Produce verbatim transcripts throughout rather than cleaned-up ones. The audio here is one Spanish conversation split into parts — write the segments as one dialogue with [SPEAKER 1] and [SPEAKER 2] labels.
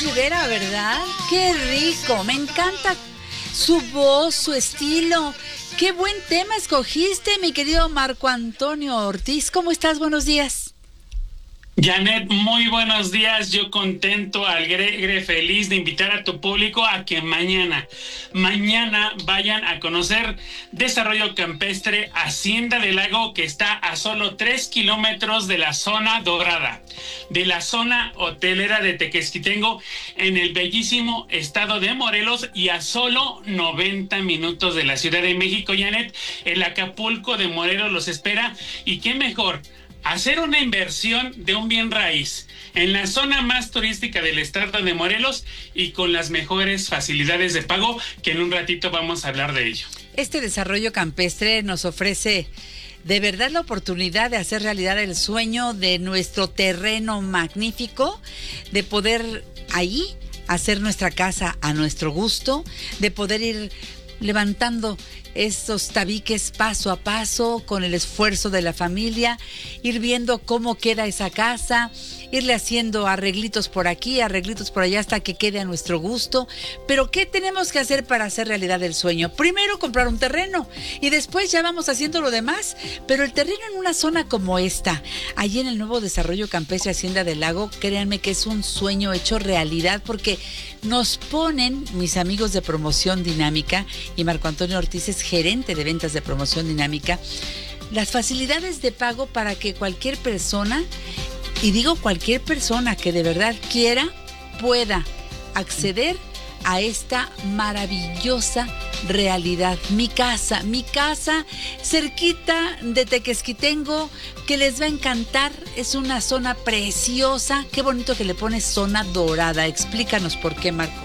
[SPEAKER 1] Rivera, ¿verdad? ¡Qué rico! Me encanta su voz, su estilo. ¡Qué buen tema escogiste, mi querido Marco Antonio Ortiz! ¿Cómo estás? Buenos días.
[SPEAKER 2] Janet, muy buenos días. Yo contento, alegre, feliz de invitar a tu público a que mañana, mañana vayan a conocer Desarrollo Campestre Hacienda del Lago, que está a solo tres kilómetros de la zona dorada, de la zona hotelera de Tequesquitengo, en el bellísimo estado de Morelos, y a solo noventa minutos de la Ciudad de México. Janet, el Acapulco de Morelos los espera, y qué mejor hacer una inversión de un bien raíz en la zona más turística del estado de Morelos y con las mejores facilidades de pago, que en un ratito vamos a hablar de ello.
[SPEAKER 1] Este desarrollo campestre nos ofrece de verdad la oportunidad de hacer realidad el sueño de nuestro terreno magnífico, de poder ahí hacer nuestra casa a nuestro gusto, de poder ir levantando estos tabiques paso a paso con el esfuerzo de la familia, ir viendo cómo queda esa casa, irle haciendo arreglitos por aquí, arreglitos por allá hasta que quede a nuestro gusto. Pero ¿qué tenemos que hacer para hacer realidad el sueño? Primero comprar un terreno y después ya vamos haciendo lo demás. Pero el terreno en una zona como esta, allí en el nuevo Desarrollo Campestre Hacienda del Lago, créanme que es un sueño hecho realidad, porque nos ponen mis amigos de Promoción Dinámica, y Marco Antonio Ortiz es gerente de ventas de Promoción Dinámica, las facilidades de pago para que cualquier persona, y digo cualquier persona que de verdad quiera, pueda acceder a esta maravillosa realidad. Mi casa, mi casa cerquita de Tequesquitengo, que les va a encantar. Es una zona preciosa. Qué bonito que le pones zona dorada. Explícanos por qué, Marco.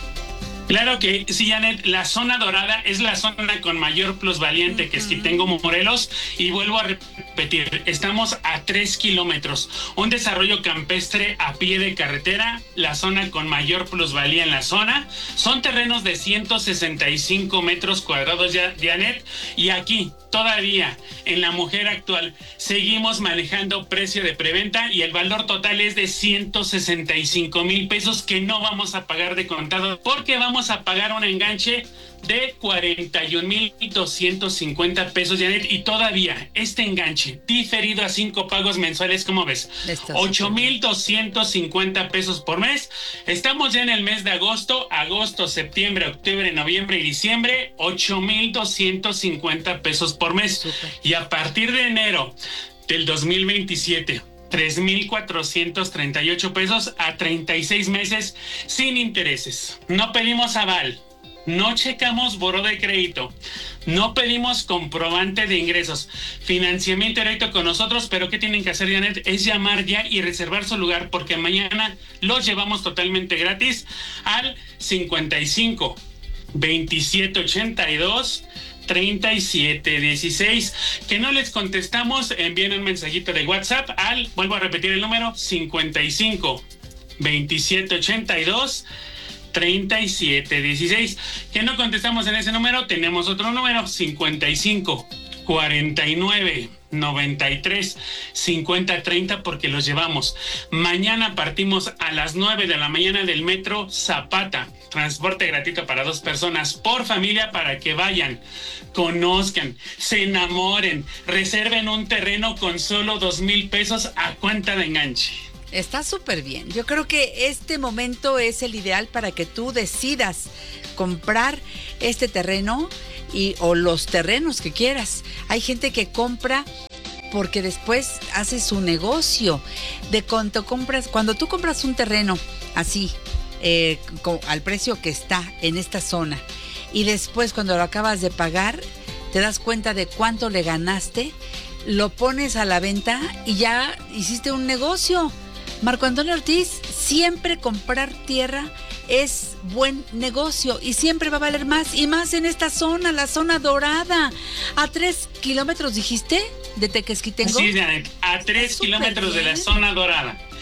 [SPEAKER 2] Claro que sí, Janet, la zona dorada es la zona con mayor plusvalía en Tequesquitengo, Morelos, y vuelvo a repetir, estamos a tres kilómetros, un desarrollo campestre a pie de carretera, la zona con mayor plusvalía en la zona, son terrenos de ciento sesenta y cinco metros cuadrados, Janet, y aquí todavía en La Mujer actual seguimos manejando precio de preventa y el valor total es de ciento sesenta y cinco mil pesos que no vamos a pagar de contado, porque vamos a pagar un enganche de cuarenta y un mil doscientos cincuenta pesos, Janet, y todavía este enganche diferido a cinco pagos mensuales, ¿cómo ves? ocho mil doscientos cincuenta pesos por mes. Estamos ya en el mes de agosto, agosto, septiembre, octubre, noviembre y diciembre, ocho mil doscientos cincuenta pesos por mes. Super. Y a partir de enero del dos mil veintisiete, tres mil cuatrocientos treinta y ocho pesos a treinta y seis meses sin intereses. No pedimos aval, no checamos buró de crédito, no pedimos comprobante de ingresos, financiamiento directo con nosotros. Pero ¿qué tienen que hacer, Janet? Es llamar ya y reservar su lugar, porque mañana los llevamos totalmente gratis al cincuenta y cinco veintisiete ochenta y dos treinta y siete dieciséis. Que no les contestamos, envíen un mensajito de WhatsApp al, vuelvo a repetir el número, cincuenta y cinco veintisiete ochenta y dos treinta y siete dieciséis. Que no contestamos en ese número, tenemos otro número, cincuenta y cinco cuarenta y nueve noventa y tres cincuenta treinta, porque los llevamos. Mañana partimos a las nueve de la mañana del metro Zapata, transporte gratuito para dos personas por familia, para que vayan, conozcan, se enamoren, reserven un terreno con solo dos mil pesos a cuenta de enganche.
[SPEAKER 1] Está súper bien. Yo creo que este momento es el ideal para que tú decidas comprar este terreno y o los terrenos que quieras. Hay gente que compra porque después hace su negocio. De cuánto compras, cuando tú compras un terreno así, eh, con, al precio que está en esta zona, y después cuando lo acabas de pagar, te das cuenta de cuánto le ganaste, lo pones a la venta y ya hiciste un negocio. Marco Antonio Ortiz, siempre comprar tierra es buen negocio y siempre va a valer más, y más en esta zona, la zona dorada. A tres kilómetros, dijiste, de Tequesquitengo.
[SPEAKER 2] Sí, Janet, a tres kilómetros de la zona dorada.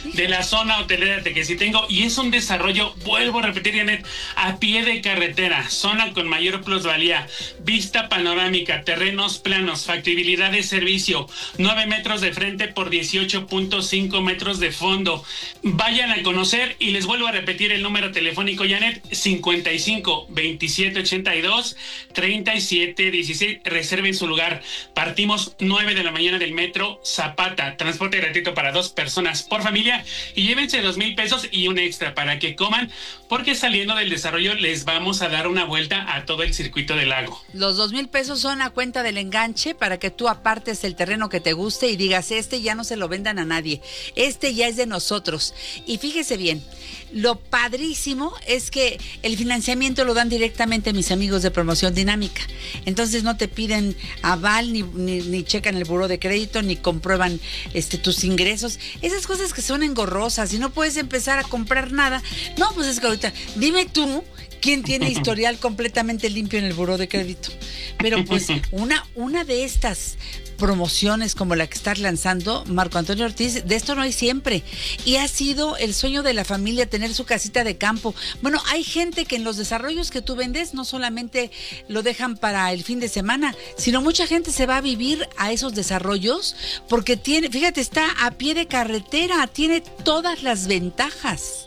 [SPEAKER 2] de la zona hotelera de Tequesitengo, y es un desarrollo, vuelvo a repetir, Janet, a pie de carretera, zona con mayor plusvalía, vista panorámica, terrenos planos, factibilidad de servicio, nueve metros de frente por dieciocho punto cinco metros de fondo. Vayan a conocer, y les vuelvo a repetir el número telefónico, Janet, cincuenta y cinco, veintisiete ochenta y dos, treinta y siete dieciséis. Reserven su lugar. Partimos nueve de la mañana del metro Zapata, transporte gratuito para dos personas por familia, y llévense dos mil pesos y un extra para que coman, porque saliendo del desarrollo les vamos a dar una vuelta a todo el circuito del lago.
[SPEAKER 1] Los dos mil pesos son a cuenta del enganche para que tú apartes el terreno que te guste y digas, este ya no se lo vendan a nadie, este ya es de nosotros. Y fíjese bien, lo padrísimo es que el financiamiento lo dan directamente mis amigos de Promoción Dinámica. Entonces no te piden aval, ni, ni, ni checan el buró de crédito, ni comprueban este, tus ingresos. Esas cosas que son engorrosas y no puedes empezar a comprar nada. No, pues es que ahorita, dime tú, ¿quién tiene historial completamente limpio en el buró de crédito? Pero pues una, una de estas promociones como la que estás lanzando, Marco Antonio Ortiz, de esto no hay siempre. Y ha sido el sueño de la familia tener su casita de campo. Bueno, hay gente que en los desarrollos que tú vendes no solamente lo dejan para el fin de semana, sino mucha gente se va a vivir a esos desarrollos porque tiene, fíjate, está a pie de carretera, tiene todas las ventajas.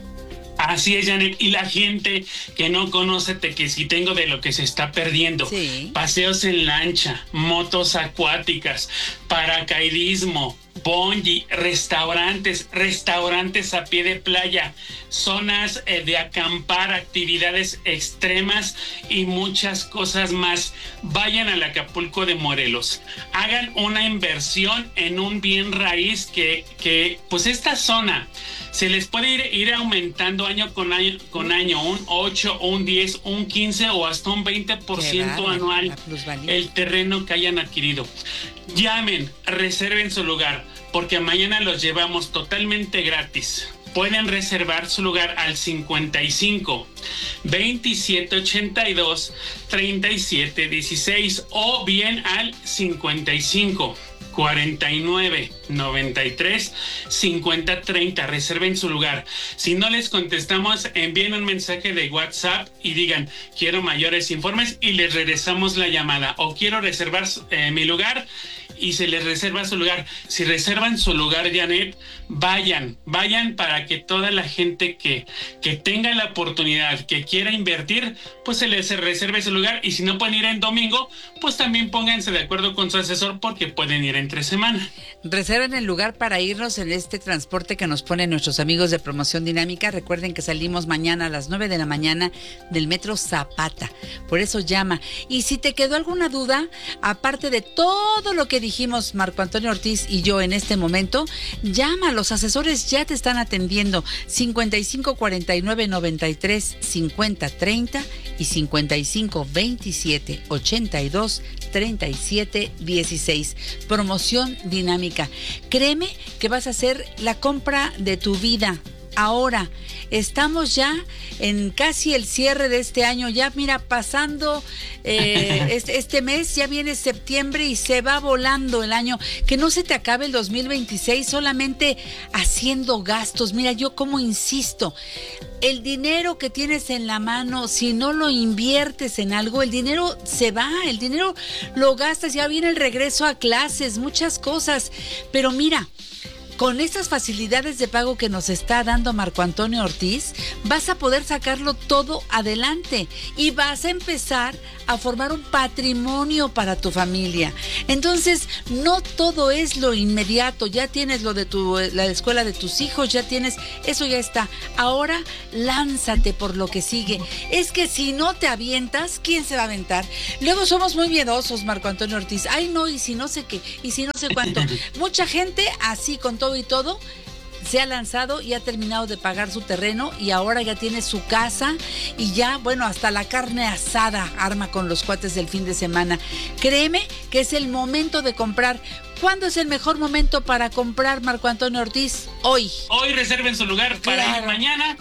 [SPEAKER 2] Así es, Janet, y la gente que no conoce Tequesitengo de lo que se está perdiendo. Sí. Paseos en lancha, motos acuáticas, paracaidismo, bungee, restaurantes, restaurantes a pie de playa, zonas eh, de acampar, actividades extremas y muchas cosas más. Vayan al Acapulco de Morelos, hagan una inversión en un bien raíz que, que pues esta zona se les puede ir, ir aumentando año con año, con año, un ocho, un diez, un quince o hasta un veinte por ciento anual el terreno que hayan adquirido. Llamen, reserven su lugar, porque mañana los llevamos totalmente gratis. Pueden reservar su lugar al cincuenta y cinco, veintisiete ochenta y dos, treinta y siete dieciséis o bien al cincuenta y cinco, cuarenta y nueve, noventa y tres, cincuenta treinta. Reserven su lugar. Si no les contestamos, envíen un mensaje de WhatsApp y digan, quiero mayores informes, y les regresamos la llamada. O quiero reservar eh, mi lugar, y se les reserva su lugar. Si reservan su lugar, Janet, vayan, vayan para que toda la gente que, que tenga la oportunidad, que quiera invertir, pues se les reserve su lugar. Y si no pueden ir en domingo, pues también pónganse de acuerdo con su asesor, porque pueden ir entre semana.
[SPEAKER 1] Reserven el lugar para irnos en este transporte que nos ponen nuestros amigos de Promoción Dinámica. Recuerden que salimos mañana a las nueve de la mañana del metro Zapata. Por eso llama. Y si te quedó alguna duda, aparte de todo lo que dijimos Marco Antonio Ortiz y yo en este momento, llama, los asesores ya te están atendiendo. cincuenta y cinco, cuarenta y nueve, noventa y tres, cincuenta treinta y cincuenta y cinco, veintisiete, ochenta y dos, treinta y siete dieciséis. Promoción Dinámica. Créeme que vas a hacer la compra de tu vida. Ahora, estamos ya en casi el cierre de este año, ya mira, pasando eh, este, este mes, ya viene septiembre y se va volando el año. Que no se te acabe el dos mil veintiséis solamente haciendo gastos. Mira, yo como insisto, el dinero que tienes en la mano, si no lo inviertes en algo, el dinero se va, el dinero lo gastas, ya viene el regreso a clases, muchas cosas. Pero mira, con estas facilidades de pago que nos está dando Marco Antonio Ortiz, vas a poder sacarlo todo adelante y vas a empezar a formar un patrimonio para tu familia. Entonces, no todo es lo inmediato. Ya tienes lo de tu, la escuela de tus hijos, ya tienes, eso ya está. Ahora, lánzate por lo que sigue. Es que si no te avientas, ¿quién se va a aventar? Luego somos muy miedosos, Marco Antonio Ortiz. Ay, no, y si no sé qué, y si no sé cuánto. Mucha gente así, con todo y todo, se ha lanzado y ha terminado de pagar su terreno y ahora ya tiene su casa y ya, bueno, hasta la carne asada arma con los cuates del fin de semana. Créeme que es el momento de comprar. ¿Cuándo es el mejor momento para comprar, Marco Antonio Ortiz? Hoy.
[SPEAKER 2] Hoy reserven su lugar para claro. ir mañana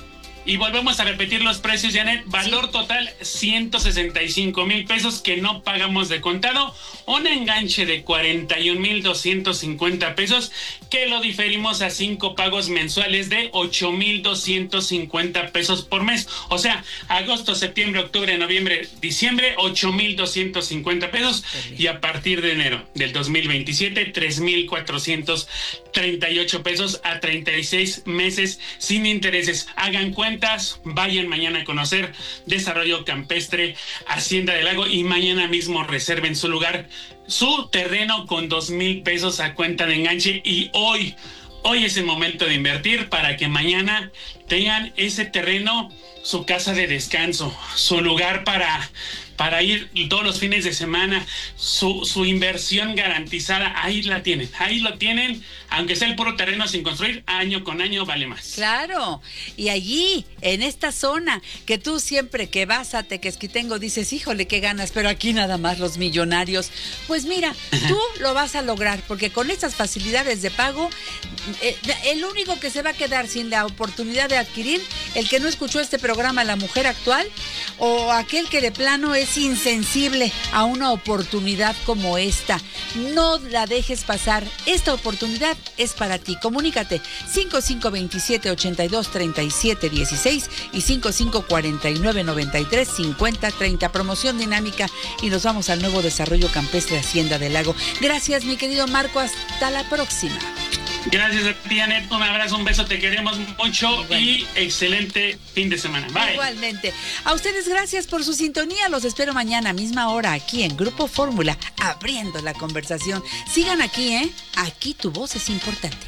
[SPEAKER 2] Y volvemos a repetir los precios, Janet. Valor sí. total, ciento sesenta y cinco mil pesos que no pagamos de contado. Un enganche de cuarenta y un mil doscientos cincuenta pesos que lo diferimos a cinco pagos mensuales de ocho mil doscientos cincuenta pesos por mes. O sea, agosto, septiembre, octubre, noviembre, diciembre, ocho mil doscientos cincuenta pesos. Y a partir de enero del dos mil veintisiete, tres mil cuatrocientos treinta y ocho pesos a treinta y seis meses sin intereses. Hagan cuentas, vayan mañana a conocer Desarrollo Campestre Hacienda del Lago y mañana mismo reserven su lugar, su terreno con dos mil pesos a cuenta de enganche. Y hoy, hoy es el momento de invertir para que mañana tengan ese terreno, su casa de descanso, su lugar para... para ir todos los fines de semana, su, su inversión garantizada, ahí la tienen, ahí lo tienen, aunque sea el puro terreno sin construir, año con año vale más.
[SPEAKER 1] Claro, y allí, en esta zona, que tú siempre que vas a Tequesquitengo dices, híjole, qué ganas, pero aquí nada más los millonarios, pues mira, tú lo vas a lograr, porque con estas facilidades de pago, eh, el único que se va a quedar sin la oportunidad de adquirir, el que no escuchó este programa La Mujer Actual, o aquel que de plano es insensible a una oportunidad como esta. No la dejes pasar. Esta oportunidad es para ti. Comunícate cinco cinco dos siete, ocho dos, tres siete uno seis y cinco cinco cuatro nueve, nueve tres, cinco cero tres cero. Promoción dinámica y nos vamos al nuevo Desarrollo Campestre Hacienda del Lago. Gracias, mi querido Marco. Hasta la próxima.
[SPEAKER 2] Gracias a ti, Janet. Un abrazo, un beso, te queremos mucho. Igualmente. Y excelente fin de semana. Bye.
[SPEAKER 1] Igualmente. A ustedes gracias por su sintonía. Los espero mañana, misma hora, aquí en Grupo Fórmula, abriendo la conversación. Sigan aquí, ¿eh? Aquí tu voz es importante.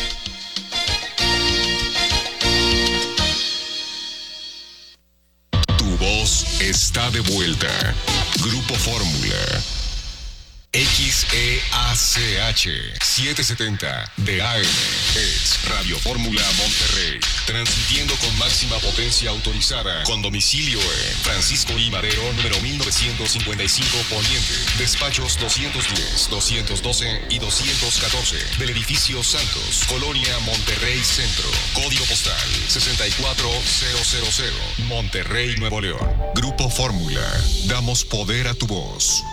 [SPEAKER 3] Tu voz está de vuelta. Grupo Fórmula. X E A C H setecientos setenta de A M es Radio Fórmula Monterrey, transmitiendo con máxima potencia autorizada, con domicilio en Francisco I. Madero, número mil novecientos cincuenta y cinco Poniente, despachos doscientos diez, doscientos doce y doscientos catorce, del edificio Santos, Colonia Monterrey Centro, código postal sesenta y cuatro mil, Monterrey, Nuevo León. Grupo Fórmula, damos poder a tu voz.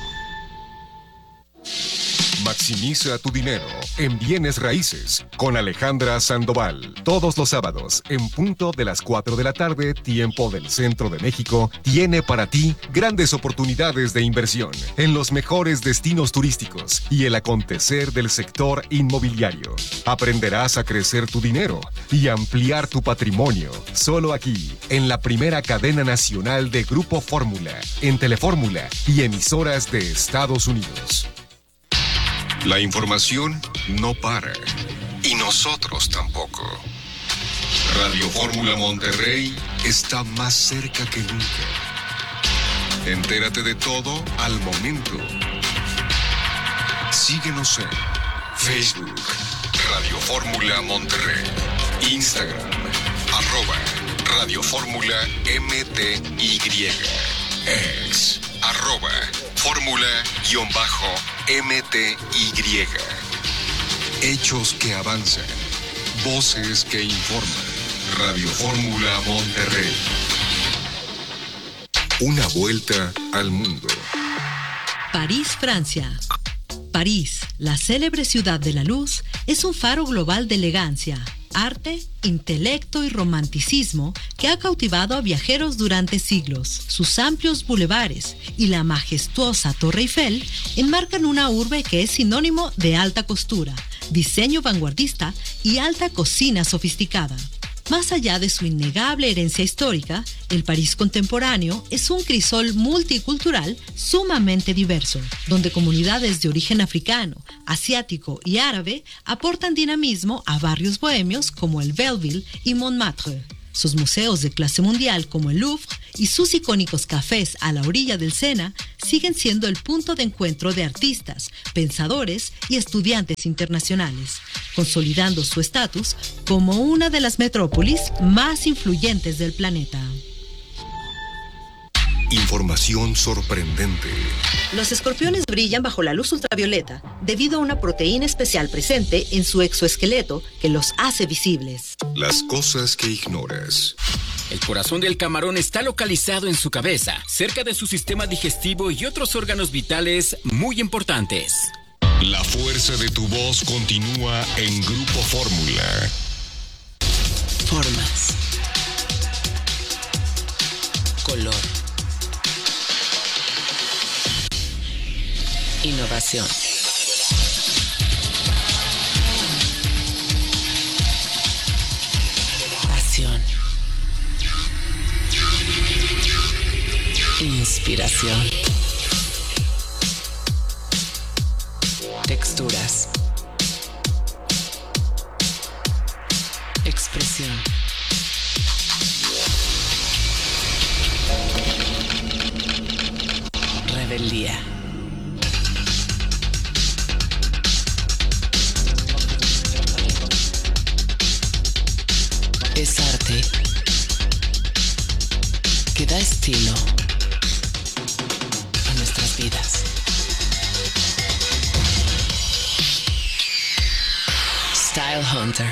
[SPEAKER 3] Maximiza tu dinero en bienes raíces con Alejandra Sandoval. Todos los sábados, en punto de las cuatro de la tarde, tiempo del Centro de México, tiene para ti grandes oportunidades de inversión en los mejores destinos turísticos y el acontecer del sector inmobiliario. Aprenderás a crecer tu dinero y ampliar tu patrimonio. Solo aquí, en la primera cadena nacional de Grupo Fórmula, en Telefórmula y emisoras de Estados Unidos. La información no para, y nosotros tampoco. Radio Fórmula Monterrey está más cerca que nunca. Entérate de todo al momento. Síguenos en Facebook, Radio Fórmula Monterrey, Instagram, arroba Radio Fórmula M T Y, ex, arroba Fórmula-M T Y. Hechos que avanzan, voces que informan. Radio Fórmula Monterrey. Una vuelta al mundo.
[SPEAKER 4] París, Francia. París, la célebre ciudad de la luz, es un faro global de elegancia, arte, intelecto y romanticismo que ha cautivado a viajeros durante siglos. Sus amplios bulevares y la majestuosa Torre Eiffel enmarcan una urbe que es sinónimo de alta costura, diseño vanguardista y alta cocina sofisticada. Más allá de su innegable herencia histórica, el París contemporáneo es un crisol multicultural sumamente diverso, donde comunidades de origen africano, asiático y árabe aportan dinamismo a barrios bohemios como el Belleville y Montmartre. Sus museos de clase mundial como el Louvre y sus icónicos cafés a la orilla del Sena siguen siendo el punto de encuentro de artistas, pensadores y estudiantes internacionales, consolidando su estatus como una de las metrópolis más influyentes del planeta.
[SPEAKER 3] Información sorprendente.
[SPEAKER 4] Los escorpiones brillan bajo la luz ultravioleta debido a una proteína especial presente en su exoesqueleto que los hace visibles.
[SPEAKER 3] Las cosas que ignoras.
[SPEAKER 5] El corazón del camarón está localizado en su cabeza, cerca de su sistema digestivo y otros órganos vitales muy importantes.
[SPEAKER 3] La fuerza de tu voz continúa en Grupo Fórmula.
[SPEAKER 6] Formas. Color. Innovación. Pasión. Inspiración. Texturas. Expresión. Rebeldía. Es arte que da estilo a nuestras vidas. Style Hunter.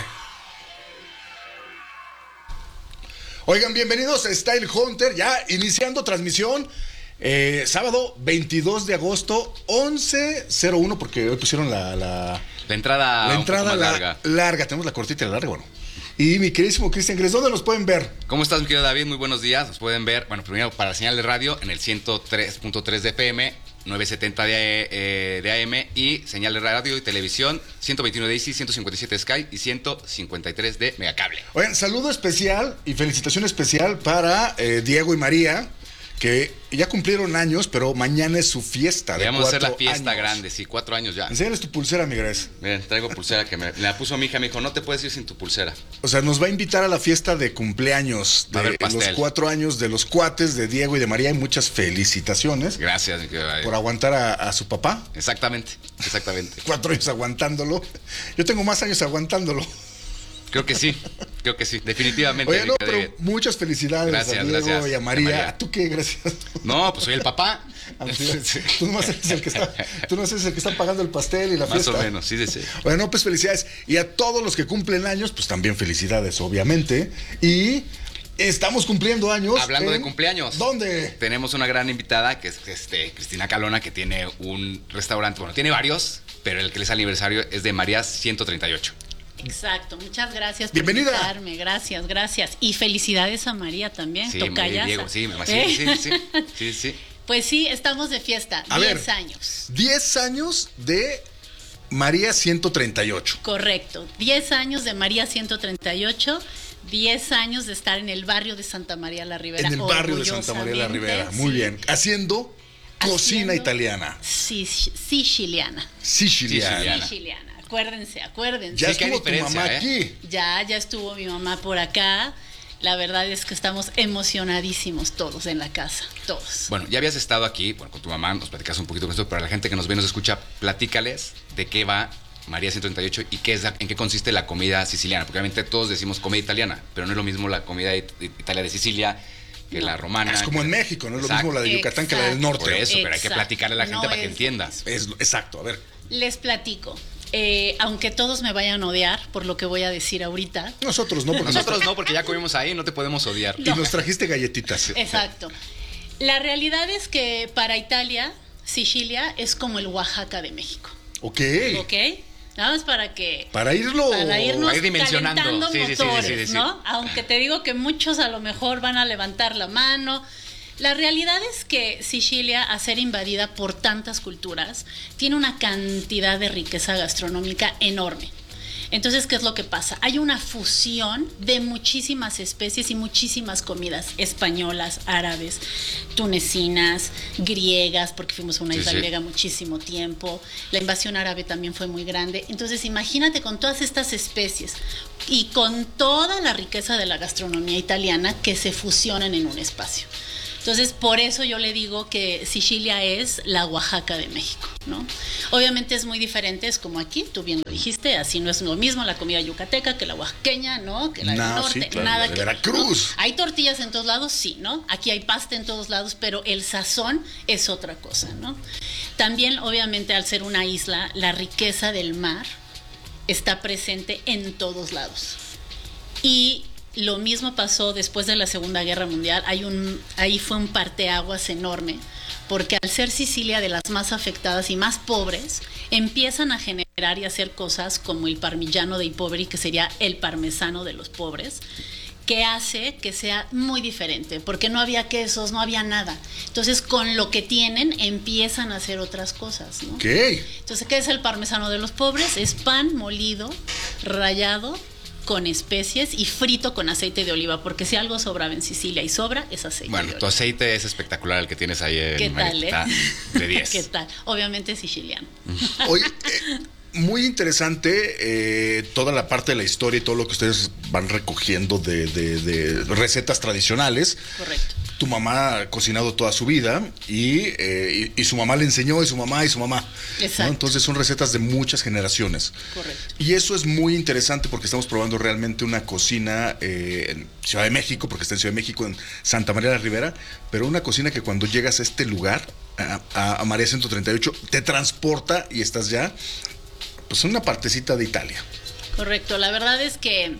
[SPEAKER 7] Oigan, bienvenidos a Style Hunter, ya iniciando transmisión. Eh, sábado veintidós de agosto, once cero uno, porque hoy pusieron la... La,
[SPEAKER 8] la entrada,
[SPEAKER 7] la entrada
[SPEAKER 8] un poco más
[SPEAKER 7] la,
[SPEAKER 8] larga.
[SPEAKER 7] larga. Tenemos la cortita y la larga, bueno. Y mi queridísimo Cristian Gres, ¿dónde nos pueden ver?
[SPEAKER 8] ¿Cómo estás, mi querido David? Muy buenos días. Nos pueden ver, bueno, primero para la señal de radio en el ciento tres punto tres de F M, novecientos setenta de, eh, de A M, y señal de radio y televisión ciento veintiuno de Easy, ciento cincuenta y siete de Sky y ciento cincuenta y tres de Megacable.
[SPEAKER 7] Oigan, saludo especial y felicitación especial para eh, Diego y María, que ya cumplieron años, pero mañana es su fiesta de
[SPEAKER 8] Debemos hacer la
[SPEAKER 7] cuatro
[SPEAKER 8] fiesta
[SPEAKER 7] años.
[SPEAKER 8] grande, sí, cuatro años ya.
[SPEAKER 7] Enséñales tu pulsera, mi Gres.
[SPEAKER 8] Miren, traigo pulsera que me, me la puso mi hija, me dijo, no te puedes ir sin tu pulsera.
[SPEAKER 7] O sea, nos va a invitar a la fiesta de cumpleaños
[SPEAKER 8] Va a
[SPEAKER 7] de
[SPEAKER 8] haber pastel.
[SPEAKER 7] los cuatro años de los cuates de Diego y de María, y muchas felicitaciones.
[SPEAKER 8] Gracias, mi querido David.
[SPEAKER 7] Por aguantar a, a su papá.
[SPEAKER 8] Exactamente, exactamente.
[SPEAKER 7] Cuatro años aguantándolo. Yo tengo más años aguantándolo.
[SPEAKER 8] Creo que sí, creo que sí, definitivamente.
[SPEAKER 7] Oye, no,
[SPEAKER 8] mi
[SPEAKER 7] pero
[SPEAKER 8] querido David.
[SPEAKER 7] muchas felicidades
[SPEAKER 8] Gracias,
[SPEAKER 7] a Diego
[SPEAKER 8] gracias.
[SPEAKER 7] y a María.
[SPEAKER 8] A María.
[SPEAKER 7] ¿A tú qué? Gracias.
[SPEAKER 8] No, pues soy el papá.
[SPEAKER 7] Ah, sí. Tú nomás eres el que está, tú no eres el que está pagando el pastel y la
[SPEAKER 8] Más
[SPEAKER 7] fiesta.
[SPEAKER 8] o menos, sí, sí, sí.
[SPEAKER 7] Bueno, pues felicidades. Y a todos los que cumplen años, pues también felicidades, obviamente. Y estamos cumpliendo años.
[SPEAKER 8] Hablando
[SPEAKER 7] en...
[SPEAKER 8] de cumpleaños.
[SPEAKER 7] ¿Dónde?
[SPEAKER 8] Tenemos una gran invitada que es este, Cristina Calona, que tiene un restaurante, bueno, tiene varios, pero el que es aniversario es de María ciento treinta y ocho.
[SPEAKER 9] Exacto, muchas gracias por
[SPEAKER 7] Bienvenida.
[SPEAKER 9] invitarme, gracias, gracias. Y felicidades a María también,
[SPEAKER 8] Sí,
[SPEAKER 9] tocayasa.
[SPEAKER 8] Diego, sí, sí,
[SPEAKER 9] ¿Eh?
[SPEAKER 8] sí, sí, sí, sí.
[SPEAKER 9] Pues sí, estamos de fiesta,
[SPEAKER 7] A
[SPEAKER 9] diez
[SPEAKER 7] ver.
[SPEAKER 9] años.
[SPEAKER 7] diez años de María ciento treinta y ocho.
[SPEAKER 9] Correcto, diez años de María ciento treinta y ocho, diez años de estar en el barrio de Santa María la Ribera.
[SPEAKER 7] En el barrio de Santa María la Ribera. Muy
[SPEAKER 9] sí.
[SPEAKER 7] bien. Haciendo cocina
[SPEAKER 9] Haciendo-
[SPEAKER 7] italiana.
[SPEAKER 9] Sí, siciliana.
[SPEAKER 7] Siciliana.
[SPEAKER 8] Siciliana.
[SPEAKER 9] Siciliana. Acuérdense, acuérdense.
[SPEAKER 7] Ya
[SPEAKER 8] Sí, que hay
[SPEAKER 7] estuvo tu
[SPEAKER 8] diferencia,
[SPEAKER 7] mamá
[SPEAKER 8] ¿eh?
[SPEAKER 7] aquí.
[SPEAKER 9] Ya, ya estuvo mi mamá por acá. La verdad es que estamos emocionadísimos todos en la casa, todos.
[SPEAKER 8] Bueno, ya habías estado aquí, bueno, con tu mamá, nos platicas un poquito con esto, pero a la gente que nos ve y nos escucha, platícales de qué va María ciento treinta y ocho y qué es la- en qué consiste la comida siciliana, porque obviamente todos decimos comida italiana, pero no es lo mismo la comida it- italia de Sicilia que
[SPEAKER 9] No.
[SPEAKER 8] la romana.
[SPEAKER 7] Es como
[SPEAKER 8] que-
[SPEAKER 7] en México, no es lo
[SPEAKER 8] Exacto.
[SPEAKER 7] mismo la de Yucatán que la del
[SPEAKER 9] Exacto.
[SPEAKER 7] norte.
[SPEAKER 8] Por eso, pero hay que
[SPEAKER 9] Exacto.
[SPEAKER 8] platicarle a la gente
[SPEAKER 9] No
[SPEAKER 8] para que
[SPEAKER 9] es-
[SPEAKER 8] entienda.
[SPEAKER 7] Es, exacto, a ver.
[SPEAKER 9] Les platico. Eh, aunque todos me vayan a odiar por lo que voy a decir ahorita.
[SPEAKER 7] Nosotros no, porque
[SPEAKER 8] Nosotros no, porque ya comimos ahí, no te podemos odiar.
[SPEAKER 7] Y nos trajiste galletitas.
[SPEAKER 9] Exacto. La realidad es que para Italia, Sicilia es como el Oaxaca de México.
[SPEAKER 7] Ok.
[SPEAKER 9] ¿Ok? Nada más para que...
[SPEAKER 7] Para irlo.
[SPEAKER 9] Para irnos
[SPEAKER 8] Para ir dimensionando.
[SPEAKER 9] calentando
[SPEAKER 8] Sí, sí, sí, sí,
[SPEAKER 9] motores,
[SPEAKER 8] sí, sí.
[SPEAKER 9] ¿no? Aunque te digo que muchos a lo mejor van a levantar la mano. La realidad es que Sicilia, a ser invadida por tantas culturas, tiene una cantidad de riqueza gastronómica enorme. Entonces, ¿qué es lo que pasa? Hay una fusión de muchísimas especies y muchísimas comidas españolas, árabes, tunecinas, griegas, porque fuimos a una
[SPEAKER 8] Sí,
[SPEAKER 9] isla
[SPEAKER 8] sí.
[SPEAKER 9] griega muchísimo tiempo. La invasión árabe también fue muy grande. Entonces, imagínate con todas estas especies y con toda la riqueza de la gastronomía italiana que se fusionan en un espacio. Entonces, por eso yo le digo que Sicilia es la Oaxaca de México, ¿no? Obviamente es muy diferente, es como aquí, tú bien lo dijiste, así no es lo mismo la comida yucateca que la oaxaqueña, ¿no? Que la del
[SPEAKER 7] No,
[SPEAKER 9] norte,
[SPEAKER 7] sí, claro,
[SPEAKER 9] nada
[SPEAKER 7] la de
[SPEAKER 9] que
[SPEAKER 7] Veracruz.
[SPEAKER 9] ¿no? Hay tortillas en todos lados, sí, ¿no? Aquí hay pasta en todos lados, pero el sazón es otra cosa, ¿no? También, obviamente, al ser una isla, la riqueza del mar está presente en todos lados. Y lo mismo pasó después de la Segunda Guerra Mundial. Hay un, ahí fue un parteaguas enorme, porque al ser Sicilia de las más afectadas y más pobres, empiezan a generar y hacer cosas como el parmigiano dei poveri, que sería el parmesano de los pobres, que hace que sea muy diferente, porque no había quesos, no había nada. Entonces, con lo que tienen, empiezan a hacer otras cosas, ¿no?
[SPEAKER 7] ¿Qué?
[SPEAKER 9] Entonces, ¿qué es el parmesano de los pobres? Es pan molido, rallado, con especies y frito con aceite de oliva, porque si algo sobraba en Sicilia y sobra, es aceite
[SPEAKER 8] bueno,
[SPEAKER 9] de oliva.
[SPEAKER 8] Tu aceite es espectacular, el que tienes ahí en
[SPEAKER 9] ¿Qué tal, eh?
[SPEAKER 8] de diez.
[SPEAKER 9] ¿Qué tal? Obviamente es siciliano.
[SPEAKER 7] Oye, eh, muy interesante eh, toda la parte de la historia y todo lo que ustedes van recogiendo de, de, de recetas tradicionales.
[SPEAKER 9] Correcto.
[SPEAKER 7] Tu mamá ha cocinado toda su vida y, eh, y, y su mamá le enseñó, y su mamá, y su mamá.
[SPEAKER 9] Exacto.
[SPEAKER 7] ¿no? Entonces son recetas de muchas generaciones.
[SPEAKER 9] Correcto.
[SPEAKER 7] Y eso es muy interesante porque estamos probando realmente una cocina eh, en Ciudad de México, porque está en Ciudad de México, en Santa María de la Ribera, pero una cocina que cuando llegas a este lugar, a, a, a María ciento treinta y ocho, te transporta y estás ya, pues en una partecita de Italia.
[SPEAKER 9] Correcto. La verdad es que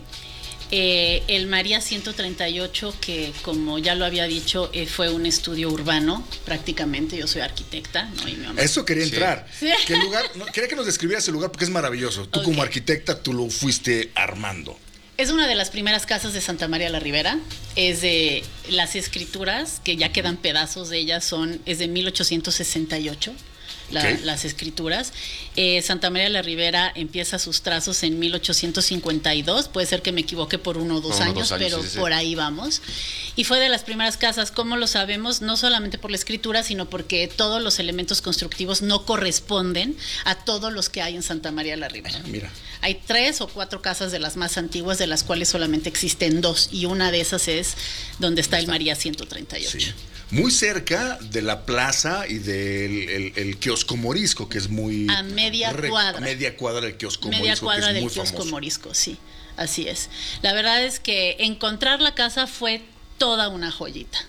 [SPEAKER 9] Eh, el María ciento treinta y ocho, que como ya lo había dicho, eh, fue un estudio urbano prácticamente. Yo soy arquitecta, ¿no? Y mi mamá.
[SPEAKER 7] Eso quería entrar.
[SPEAKER 9] Sí.
[SPEAKER 7] ¿Qué lugar? No, quería que nos describieras el lugar porque es maravilloso. Tú
[SPEAKER 9] Okay.
[SPEAKER 7] como arquitecta, tú lo fuiste armando.
[SPEAKER 9] Es una de las primeras casas de Santa María la Ribera. Es de las escrituras, que ya quedan pedazos de ellas, son, es de mil ochocientos sesenta y ocho. La, okay. Las escrituras. Eh, Santa María la Ribera empieza sus trazos en mil ochocientos cincuenta y dos, puede ser que me equivoque por uno o dos, años, dos años, pero sí, sí. por ahí vamos. Y fue de las primeras casas, ¿cómo lo sabemos? No solamente por la escritura, sino porque todos los elementos constructivos no corresponden a todos los que hay en Santa María la Ribera.
[SPEAKER 7] Ah, mira.
[SPEAKER 9] Hay tres o cuatro casas de las más antiguas, de las cuales solamente existen dos, y una de esas es donde está, está. el María ciento treinta y ocho. Sí.
[SPEAKER 7] Muy cerca de la plaza y del el, el kiosco morisco, que es muy...
[SPEAKER 9] A media
[SPEAKER 7] re,
[SPEAKER 9] cuadra.
[SPEAKER 7] A media cuadra del kiosco
[SPEAKER 9] media
[SPEAKER 7] morisco,
[SPEAKER 9] cuadra
[SPEAKER 7] que es
[SPEAKER 9] del
[SPEAKER 7] muy
[SPEAKER 9] kiosco
[SPEAKER 7] famoso.
[SPEAKER 9] morisco, sí, así es. La verdad es que encontrar la casa fue toda una joyita.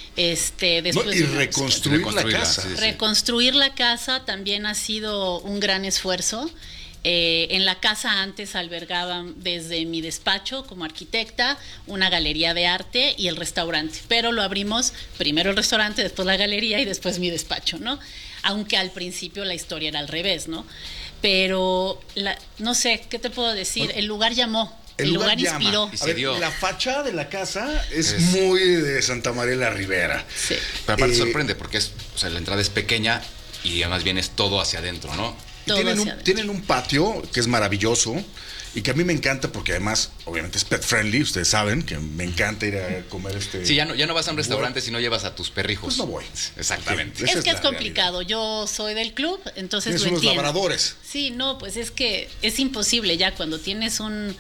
[SPEAKER 9] Este, después
[SPEAKER 7] no, y reconstruir, reconstruir la casa.
[SPEAKER 9] Sí, sí. Reconstruir la casa también ha sido un gran esfuerzo. Eh, en la casa antes albergaban desde mi despacho como arquitecta una galería de arte y el restaurante, pero lo abrimos primero el restaurante, después la galería y después mi despacho, ¿no? Aunque al principio la historia era al revés, ¿no? Pero la, no sé, ¿qué te puedo decir? Bueno, el lugar llamó. El, el lugar, lugar inspiró.
[SPEAKER 7] A ver, la fachada de la casa es, es muy de Santa María la Ribera.
[SPEAKER 9] Sí.
[SPEAKER 8] Pero aparte
[SPEAKER 7] eh,
[SPEAKER 8] sorprende porque es, o sea, la entrada es pequeña y además bien es todo hacia adentro, ¿no?
[SPEAKER 7] Tienen un, tienen un patio que es maravilloso y que a mí me encanta porque además, obviamente es pet friendly, ustedes saben que me encanta ir a comer este...
[SPEAKER 8] Sí, ya no, ya no vas a un restaurante si no llevas a tus perrijos.
[SPEAKER 7] Pues no voy.
[SPEAKER 8] Exactamente.
[SPEAKER 9] Sí, es que es, es complicado, realidad. Yo soy del club, entonces
[SPEAKER 7] tienes
[SPEAKER 9] lo
[SPEAKER 7] unos
[SPEAKER 9] entiendo.
[SPEAKER 7] labradores.
[SPEAKER 9] Sí, no, pues es que es imposible ya cuando tienes un...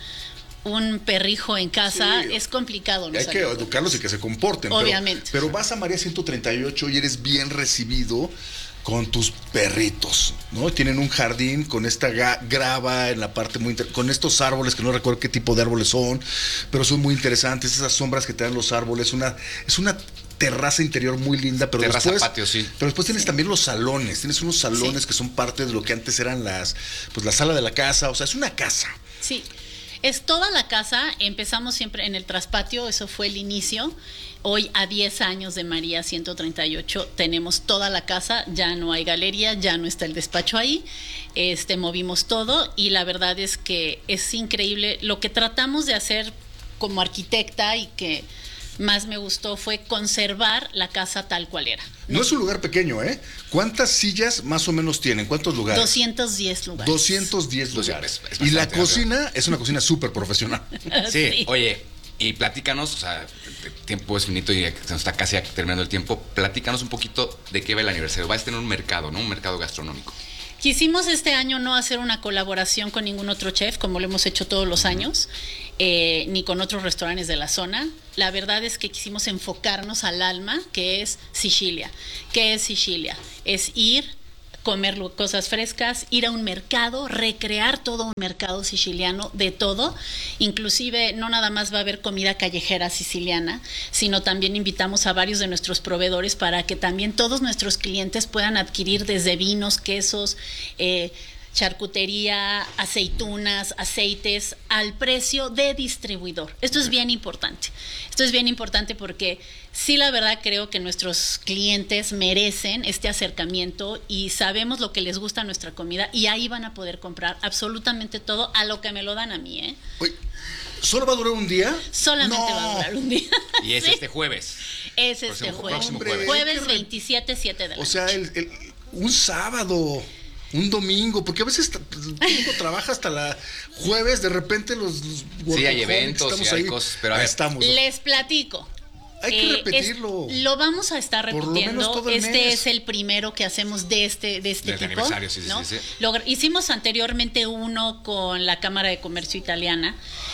[SPEAKER 9] un perrijo en casa, sí, es complicado.
[SPEAKER 7] No hay que educarlos y que se comporten.
[SPEAKER 9] Obviamente.
[SPEAKER 7] Pero, pero vas a María ciento treinta y ocho y eres bien recibido con tus perritos, ¿no? Tienen un jardín con esta grava en la parte muy inter... con estos árboles que no recuerdo qué tipo de árboles son, pero son muy interesantes, esas sombras que te dan los árboles, una es una terraza interior muy linda, pero
[SPEAKER 8] terraza
[SPEAKER 7] después
[SPEAKER 8] patio, sí.
[SPEAKER 7] Pero después tienes
[SPEAKER 9] sí.
[SPEAKER 7] también los salones, tienes unos salones sí. que son parte de lo que antes eran las pues la sala de la casa, o sea, es una casa.
[SPEAKER 9] Sí. Es toda la casa, empezamos siempre en el traspatio, eso fue el inicio. Hoy, a diez años de María ciento treinta y ocho, tenemos toda la casa, ya no hay galería, ya no está el despacho ahí, este, movimos todo y la verdad es que es increíble. Lo que tratamos de hacer como arquitecta y que más me gustó fue conservar la casa tal cual era.
[SPEAKER 7] No, no es un lugar pequeño, ¿eh? ¿Cuántas sillas más o menos tienen? ¿Cuántos lugares?
[SPEAKER 9] doscientos diez lugares.
[SPEAKER 7] doscientos diez lugares.
[SPEAKER 8] Es, es
[SPEAKER 7] y la cocina rápido. Es una cocina súper profesional.
[SPEAKER 8] Sí, sí, oye, y platícanos, o sea, el tiempo es finito y se nos está casi terminando el tiempo. Platícanos un poquito de qué va el aniversario. Vas a tener un mercado, ¿no? Un mercado gastronómico.
[SPEAKER 9] Quisimos este año no hacer una colaboración con ningún otro chef, como lo hemos hecho todos los años, eh, ni con otros restaurantes de la zona. La verdad es que quisimos enfocarnos al alma, que es Sicilia. ¿Qué es Sicilia? Es ir, comer cosas frescas, ir a un mercado, recrear todo un mercado siciliano de todo. Inclusive no nada más va a haber comida callejera siciliana, sino también invitamos a varios de nuestros proveedores para que también todos nuestros clientes puedan adquirir desde vinos, quesos, eh, charcutería, aceitunas, aceites al precio de distribuidor. Esto es bien importante. Esto es bien importante porque sí, la verdad creo que nuestros clientes merecen este acercamiento y sabemos lo que les gusta a nuestra comida y ahí van a poder comprar absolutamente todo a lo que me lo dan a mí, ¿eh?
[SPEAKER 7] Oye, ¿solo va a durar un día?
[SPEAKER 9] Solamente
[SPEAKER 7] No.
[SPEAKER 9] va a durar un día.
[SPEAKER 8] Y es
[SPEAKER 9] Sí.
[SPEAKER 8] este jueves.
[SPEAKER 9] Es este
[SPEAKER 8] Próximo-
[SPEAKER 9] jueves.
[SPEAKER 8] próximo
[SPEAKER 7] Hombre,
[SPEAKER 8] jueves.
[SPEAKER 9] Jueves
[SPEAKER 7] hay que re-
[SPEAKER 9] veintisiete, siete de la
[SPEAKER 7] O sea,
[SPEAKER 9] noche.
[SPEAKER 7] el, el- un sábado, un domingo, porque a veces t- uno trabaja hasta la jueves, de repente los, los
[SPEAKER 8] Sí, hay
[SPEAKER 7] workaholics
[SPEAKER 8] eventos
[SPEAKER 7] estamos
[SPEAKER 8] y hay
[SPEAKER 7] ahí.
[SPEAKER 8] cosas, pero a
[SPEAKER 7] Ahí
[SPEAKER 8] ver.
[SPEAKER 7] estamos.
[SPEAKER 9] Les platico.
[SPEAKER 7] Hay que
[SPEAKER 9] Eh,
[SPEAKER 7] repetirlo.
[SPEAKER 9] es- lo vamos a estar
[SPEAKER 7] Por lo
[SPEAKER 9] repitiendo.
[SPEAKER 7] menos todo el
[SPEAKER 9] Este
[SPEAKER 7] mes.
[SPEAKER 9] es el primero que hacemos de este de este
[SPEAKER 8] Del
[SPEAKER 9] tipo.
[SPEAKER 8] aniversario, sí, sí,
[SPEAKER 9] ¿no?
[SPEAKER 8] sí, sí.
[SPEAKER 9] Lo- hicimos anteriormente uno con la Cámara de Comercio Italiana,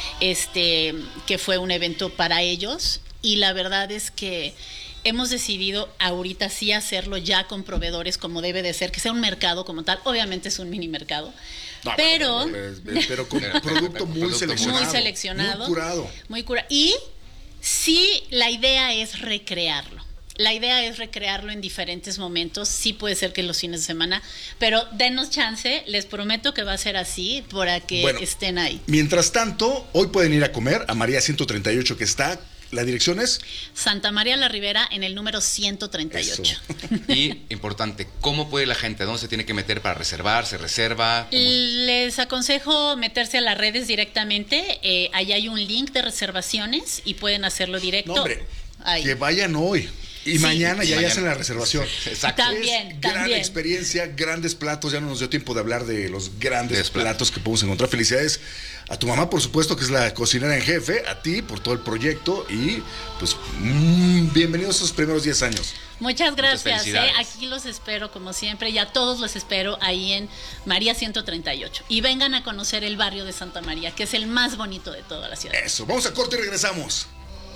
[SPEAKER 9] este, que fue un evento para ellos, y la verdad es que hemos decidido ahorita sí hacerlo ya con proveedores como debe de ser, que sea un mercado como tal. Obviamente es un mini mercado.
[SPEAKER 7] No,
[SPEAKER 9] pero
[SPEAKER 7] pero con
[SPEAKER 8] Pero-
[SPEAKER 7] producto muy
[SPEAKER 8] producto
[SPEAKER 7] seleccionado.
[SPEAKER 9] muy seleccionado,
[SPEAKER 7] Muy curado.
[SPEAKER 9] muy cura- y sí, la idea es recrearlo. La idea es recrearlo en diferentes momentos. Sí puede ser que los fines de semana, pero denos chance. Les prometo que va a ser así para que
[SPEAKER 7] Bueno,
[SPEAKER 9] estén ahí.
[SPEAKER 7] Mientras tanto, hoy pueden ir a comer a María ciento treinta y ocho, que está. La dirección es.
[SPEAKER 9] Santa María la Ribera en el número ciento treinta y ocho.
[SPEAKER 8] Y importante, ¿cómo puede la gente? ¿Dónde se tiene que meter para reservar? ¿Se reserva? ¿Cómo?
[SPEAKER 9] Les aconsejo meterse a las redes directamente. Eh, ahí hay un link de reservaciones y pueden hacerlo directo.
[SPEAKER 7] No, hombre,
[SPEAKER 9] Ahí.
[SPEAKER 7] que vayan hoy. Y
[SPEAKER 9] Sí.
[SPEAKER 7] mañana ya, ya
[SPEAKER 8] Mañana.
[SPEAKER 7] hacen la reservación.
[SPEAKER 8] Exacto.
[SPEAKER 9] También,
[SPEAKER 7] Es gran
[SPEAKER 9] también.
[SPEAKER 7] experiencia, grandes platos. Ya no nos dio tiempo de hablar de los grandes
[SPEAKER 8] Des platos.
[SPEAKER 7] platos que podemos encontrar. Felicidades a tu mamá, por supuesto, que es la cocinera en jefe, a ti por todo el proyecto y pues mm, bienvenidos a esos primeros diez años.
[SPEAKER 9] Muchas gracias. ¿eh?
[SPEAKER 8] felicidades.
[SPEAKER 9] Aquí los espero como siempre y a todos los espero ahí en María ciento treinta y ocho. Y vengan a conocer el barrio de Santa María, que es el más bonito de toda la ciudad.
[SPEAKER 7] Eso, vamos a corte y regresamos.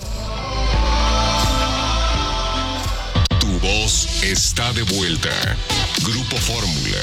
[SPEAKER 3] Tu voz está de vuelta. Grupo Fórmula.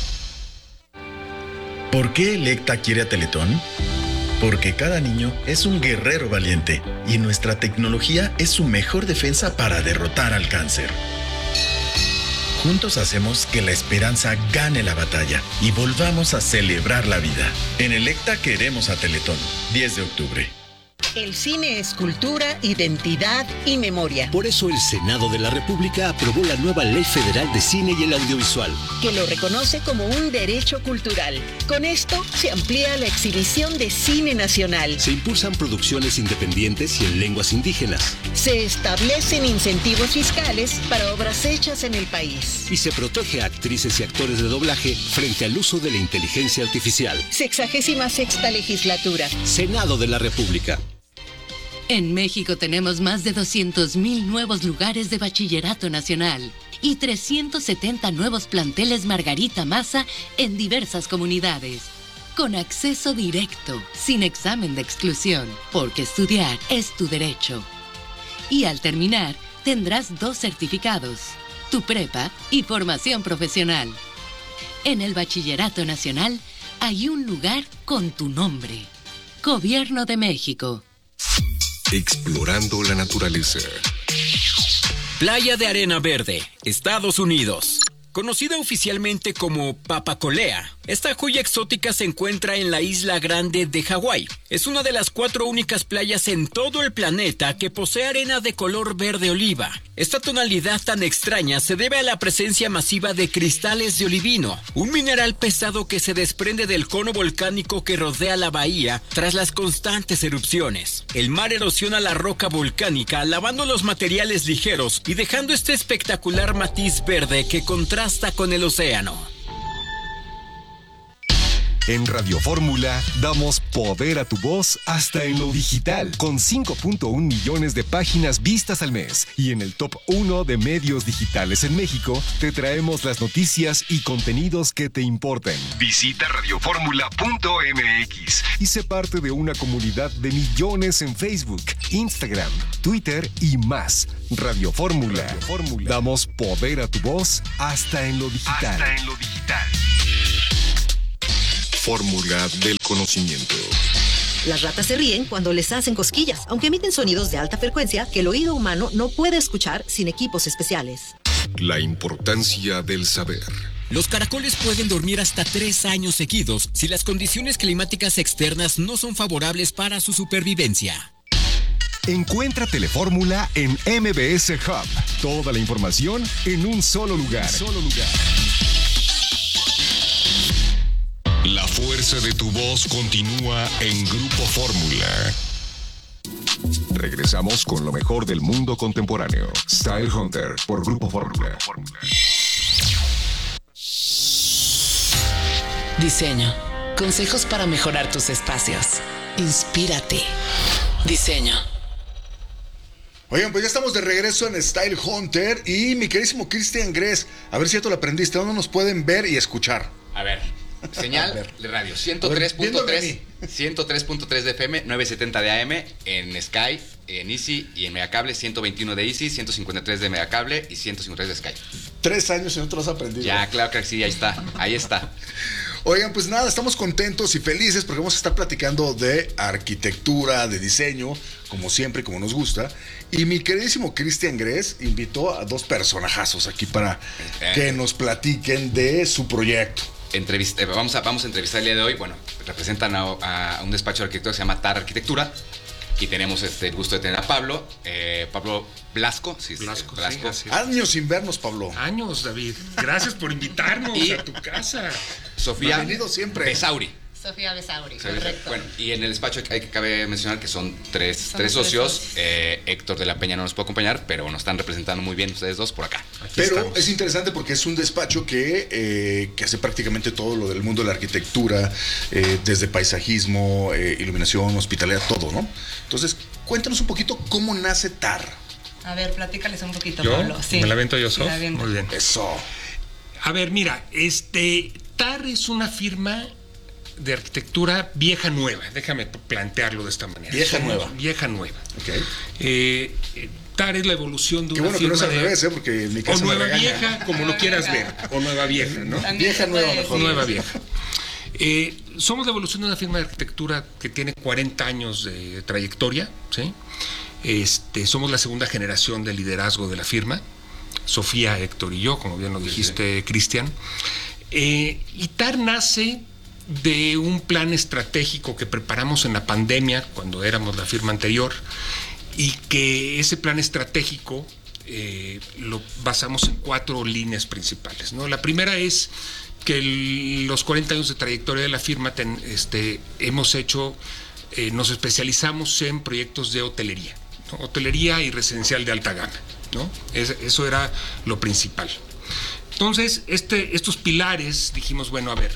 [SPEAKER 10] ¿Por qué Electa quiere a Teletón? Porque cada niño es un guerrero valiente y nuestra tecnología es su mejor defensa para derrotar al cáncer. Juntos hacemos que la esperanza gane la batalla y volvamos a celebrar la vida. En Electa queremos a Teletón. diez de octubre.
[SPEAKER 11] El cine es cultura, identidad y memoria.
[SPEAKER 12] Por eso el Senado de la República aprobó la nueva Ley Federal de Cine y el Audiovisual,
[SPEAKER 11] Que lo reconoce como un derecho cultural. Con esto se amplía la exhibición de cine nacional.
[SPEAKER 12] se impulsan producciones independientes y en lenguas indígenas,
[SPEAKER 11] Se establecen incentivos fiscales para obras hechas en el país.
[SPEAKER 12] y se protege a actrices y actores de doblaje frente al uso de la inteligencia artificial.
[SPEAKER 11] Sexagésima sexta legislatura.
[SPEAKER 12] Senado de la República.
[SPEAKER 13] En México tenemos más de doscientos mil nuevos lugares de bachillerato nacional y trescientos setenta nuevos planteles Margarita Maza en diversas comunidades. Con acceso directo, sin examen de exclusión, porque estudiar es tu derecho. Y al terminar, tendrás dos certificados, tu prepa y formación profesional. En el Bachillerato Nacional hay un lugar con tu nombre. Gobierno de México.
[SPEAKER 3] Explorando la naturaleza.
[SPEAKER 5] Playa de Arena Verde, Estados Unidos. Conocida oficialmente como Papacolea, esta joya exótica se encuentra en la isla Grande de Hawái. Es una de las cuatro únicas playas en todo el planeta que posee arena de color verde oliva. Esta tonalidad tan extraña se debe a la presencia masiva de cristales de olivino, un mineral pesado que se desprende del cono volcánico que rodea la bahía tras las constantes erupciones. El mar erosiona la roca volcánica, lavando los materiales ligeros y dejando este espectacular matiz verde que contrasta con el océano.
[SPEAKER 3] En Radio Fórmula damos poder a tu voz hasta en lo digital, con cinco punto uno millones de páginas vistas al mes. Y en el top uno de medios digitales en México, te traemos las noticias y contenidos que te importan. Visita radioformula punto m x y sé parte de una comunidad de millones en Facebook, Instagram, Twitter y más. Radio Fórmula. Radio Fórmula. Damos poder a tu voz hasta en lo digital. Hasta en lo digital. Fórmula del conocimiento.
[SPEAKER 4] Las ratas se ríen cuando les hacen cosquillas, aunque emiten sonidos de alta frecuencia que el oído humano no puede escuchar sin equipos especiales.
[SPEAKER 3] La importancia del saber.
[SPEAKER 5] Los caracoles pueden dormir hasta tres años seguidos si las condiciones climáticas externas no son favorables para su supervivencia.
[SPEAKER 3] Encuentra Telefórmula en M B S Hub. Toda la información en un solo lugar. Solo lugar. La fuerza de tu voz continúa en Grupo Fórmula. Regresamos con lo mejor del mundo contemporáneo. Style Hunter por Grupo Fórmula.
[SPEAKER 6] Diseño. Consejos para mejorar tus espacios. Inspírate. Diseño.
[SPEAKER 7] Oigan, pues ya estamos de regreso en Style Hunter y mi queridísimo Cristian Gress, a ver si ya te lo aprendiste, ¿dónde nos pueden ver y escuchar?
[SPEAKER 8] A ver, señal ver. de radio, ciento tres punto tres, ciento tres punto tres de F M, novecientos setenta de A M, en Sky, en Easy y en Megacable, ciento veintiuno de Easy, ciento cincuenta y tres de Megacable y ciento cincuenta y tres de Sky.
[SPEAKER 7] Tres años y no te lo has aprendido.
[SPEAKER 8] Ya, claro que sí, ahí está, ahí está.
[SPEAKER 7] Oigan, pues nada, estamos contentos y felices porque vamos a estar platicando de arquitectura, de diseño, como siempre, como nos gusta. Y mi queridísimo Cristian Gress invitó a dos personajazos aquí para eh, que nos platiquen de su proyecto.
[SPEAKER 8] Entrevista, vamos, a, vamos a entrevistar el día de hoy. Bueno, representan a, a un despacho de arquitectura que se llama TAR Arquitectura. Y tenemos este, el gusto de tener a Pablo, eh, Pablo Blasco. Sí,
[SPEAKER 14] Blasco,
[SPEAKER 8] Blasco.
[SPEAKER 14] Sí,
[SPEAKER 7] Años sin vernos, Pablo.
[SPEAKER 14] Años, David. Gracias por invitarnos
[SPEAKER 8] y
[SPEAKER 14] a tu casa.
[SPEAKER 8] Sofía
[SPEAKER 7] Bienvenido siempre.
[SPEAKER 8] Besauri.
[SPEAKER 9] Sofía Besauri,
[SPEAKER 8] correcto. Bueno, y en el despacho hay que cabe mencionar que son tres, son tres socios. Tres eh, Héctor de la Peña no nos puede acompañar, pero nos están representando muy bien ustedes dos por acá.
[SPEAKER 7] Aquí pero estamos. Es interesante porque es un despacho que, eh, que hace prácticamente todo lo del mundo de la arquitectura, eh, desde paisajismo, eh, iluminación, hospitalidad, todo, ¿no? Entonces, cuéntanos un poquito cómo nace TAR.
[SPEAKER 15] A ver, platícales un poquito,
[SPEAKER 14] ¿Yo?
[SPEAKER 15] Pablo. Sí.
[SPEAKER 14] ¿Me la avento yo, Sof?
[SPEAKER 15] Sí,
[SPEAKER 14] muy bien.
[SPEAKER 7] Eso.
[SPEAKER 14] A ver, mira, este TAR es una firma de arquitectura vieja nueva, déjame plantearlo de esta manera.
[SPEAKER 7] Vieja Somos nueva.
[SPEAKER 14] Vieja nueva.
[SPEAKER 7] Okay.
[SPEAKER 14] Eh, TAR es la evolución de
[SPEAKER 7] Qué
[SPEAKER 14] una
[SPEAKER 7] bueno
[SPEAKER 14] firma
[SPEAKER 7] que no es al
[SPEAKER 14] de,
[SPEAKER 7] revés, ¿eh? Porque en mi caso
[SPEAKER 14] o nueva
[SPEAKER 7] me
[SPEAKER 14] vieja, como lo quieras ver, o nueva vieja, ¿no?
[SPEAKER 7] Vieja nueva mejor.
[SPEAKER 14] Nueva vieja. Eh, somos la evolución de una firma de arquitectura que tiene cuarenta años de trayectoria, ¿sí? Este, somos la segunda generación de liderazgo de la firma, Sofía, Héctor y yo, como bien lo dijiste, sí. Cristian. Eh, y TAR nace de un plan estratégico que preparamos en la pandemia, cuando éramos la firma anterior, y que ese plan estratégico eh, lo basamos en cuatro líneas principales, ¿no? La primera es que el, los cuarenta años de trayectoria de la firma ten, este, hemos hecho, eh, nos especializamos en proyectos de hotelería, ¿no? Hotelería y residencial de alta gama, ¿no? Es, eso era lo principal. Entonces, este, estos pilares dijimos, bueno, a ver,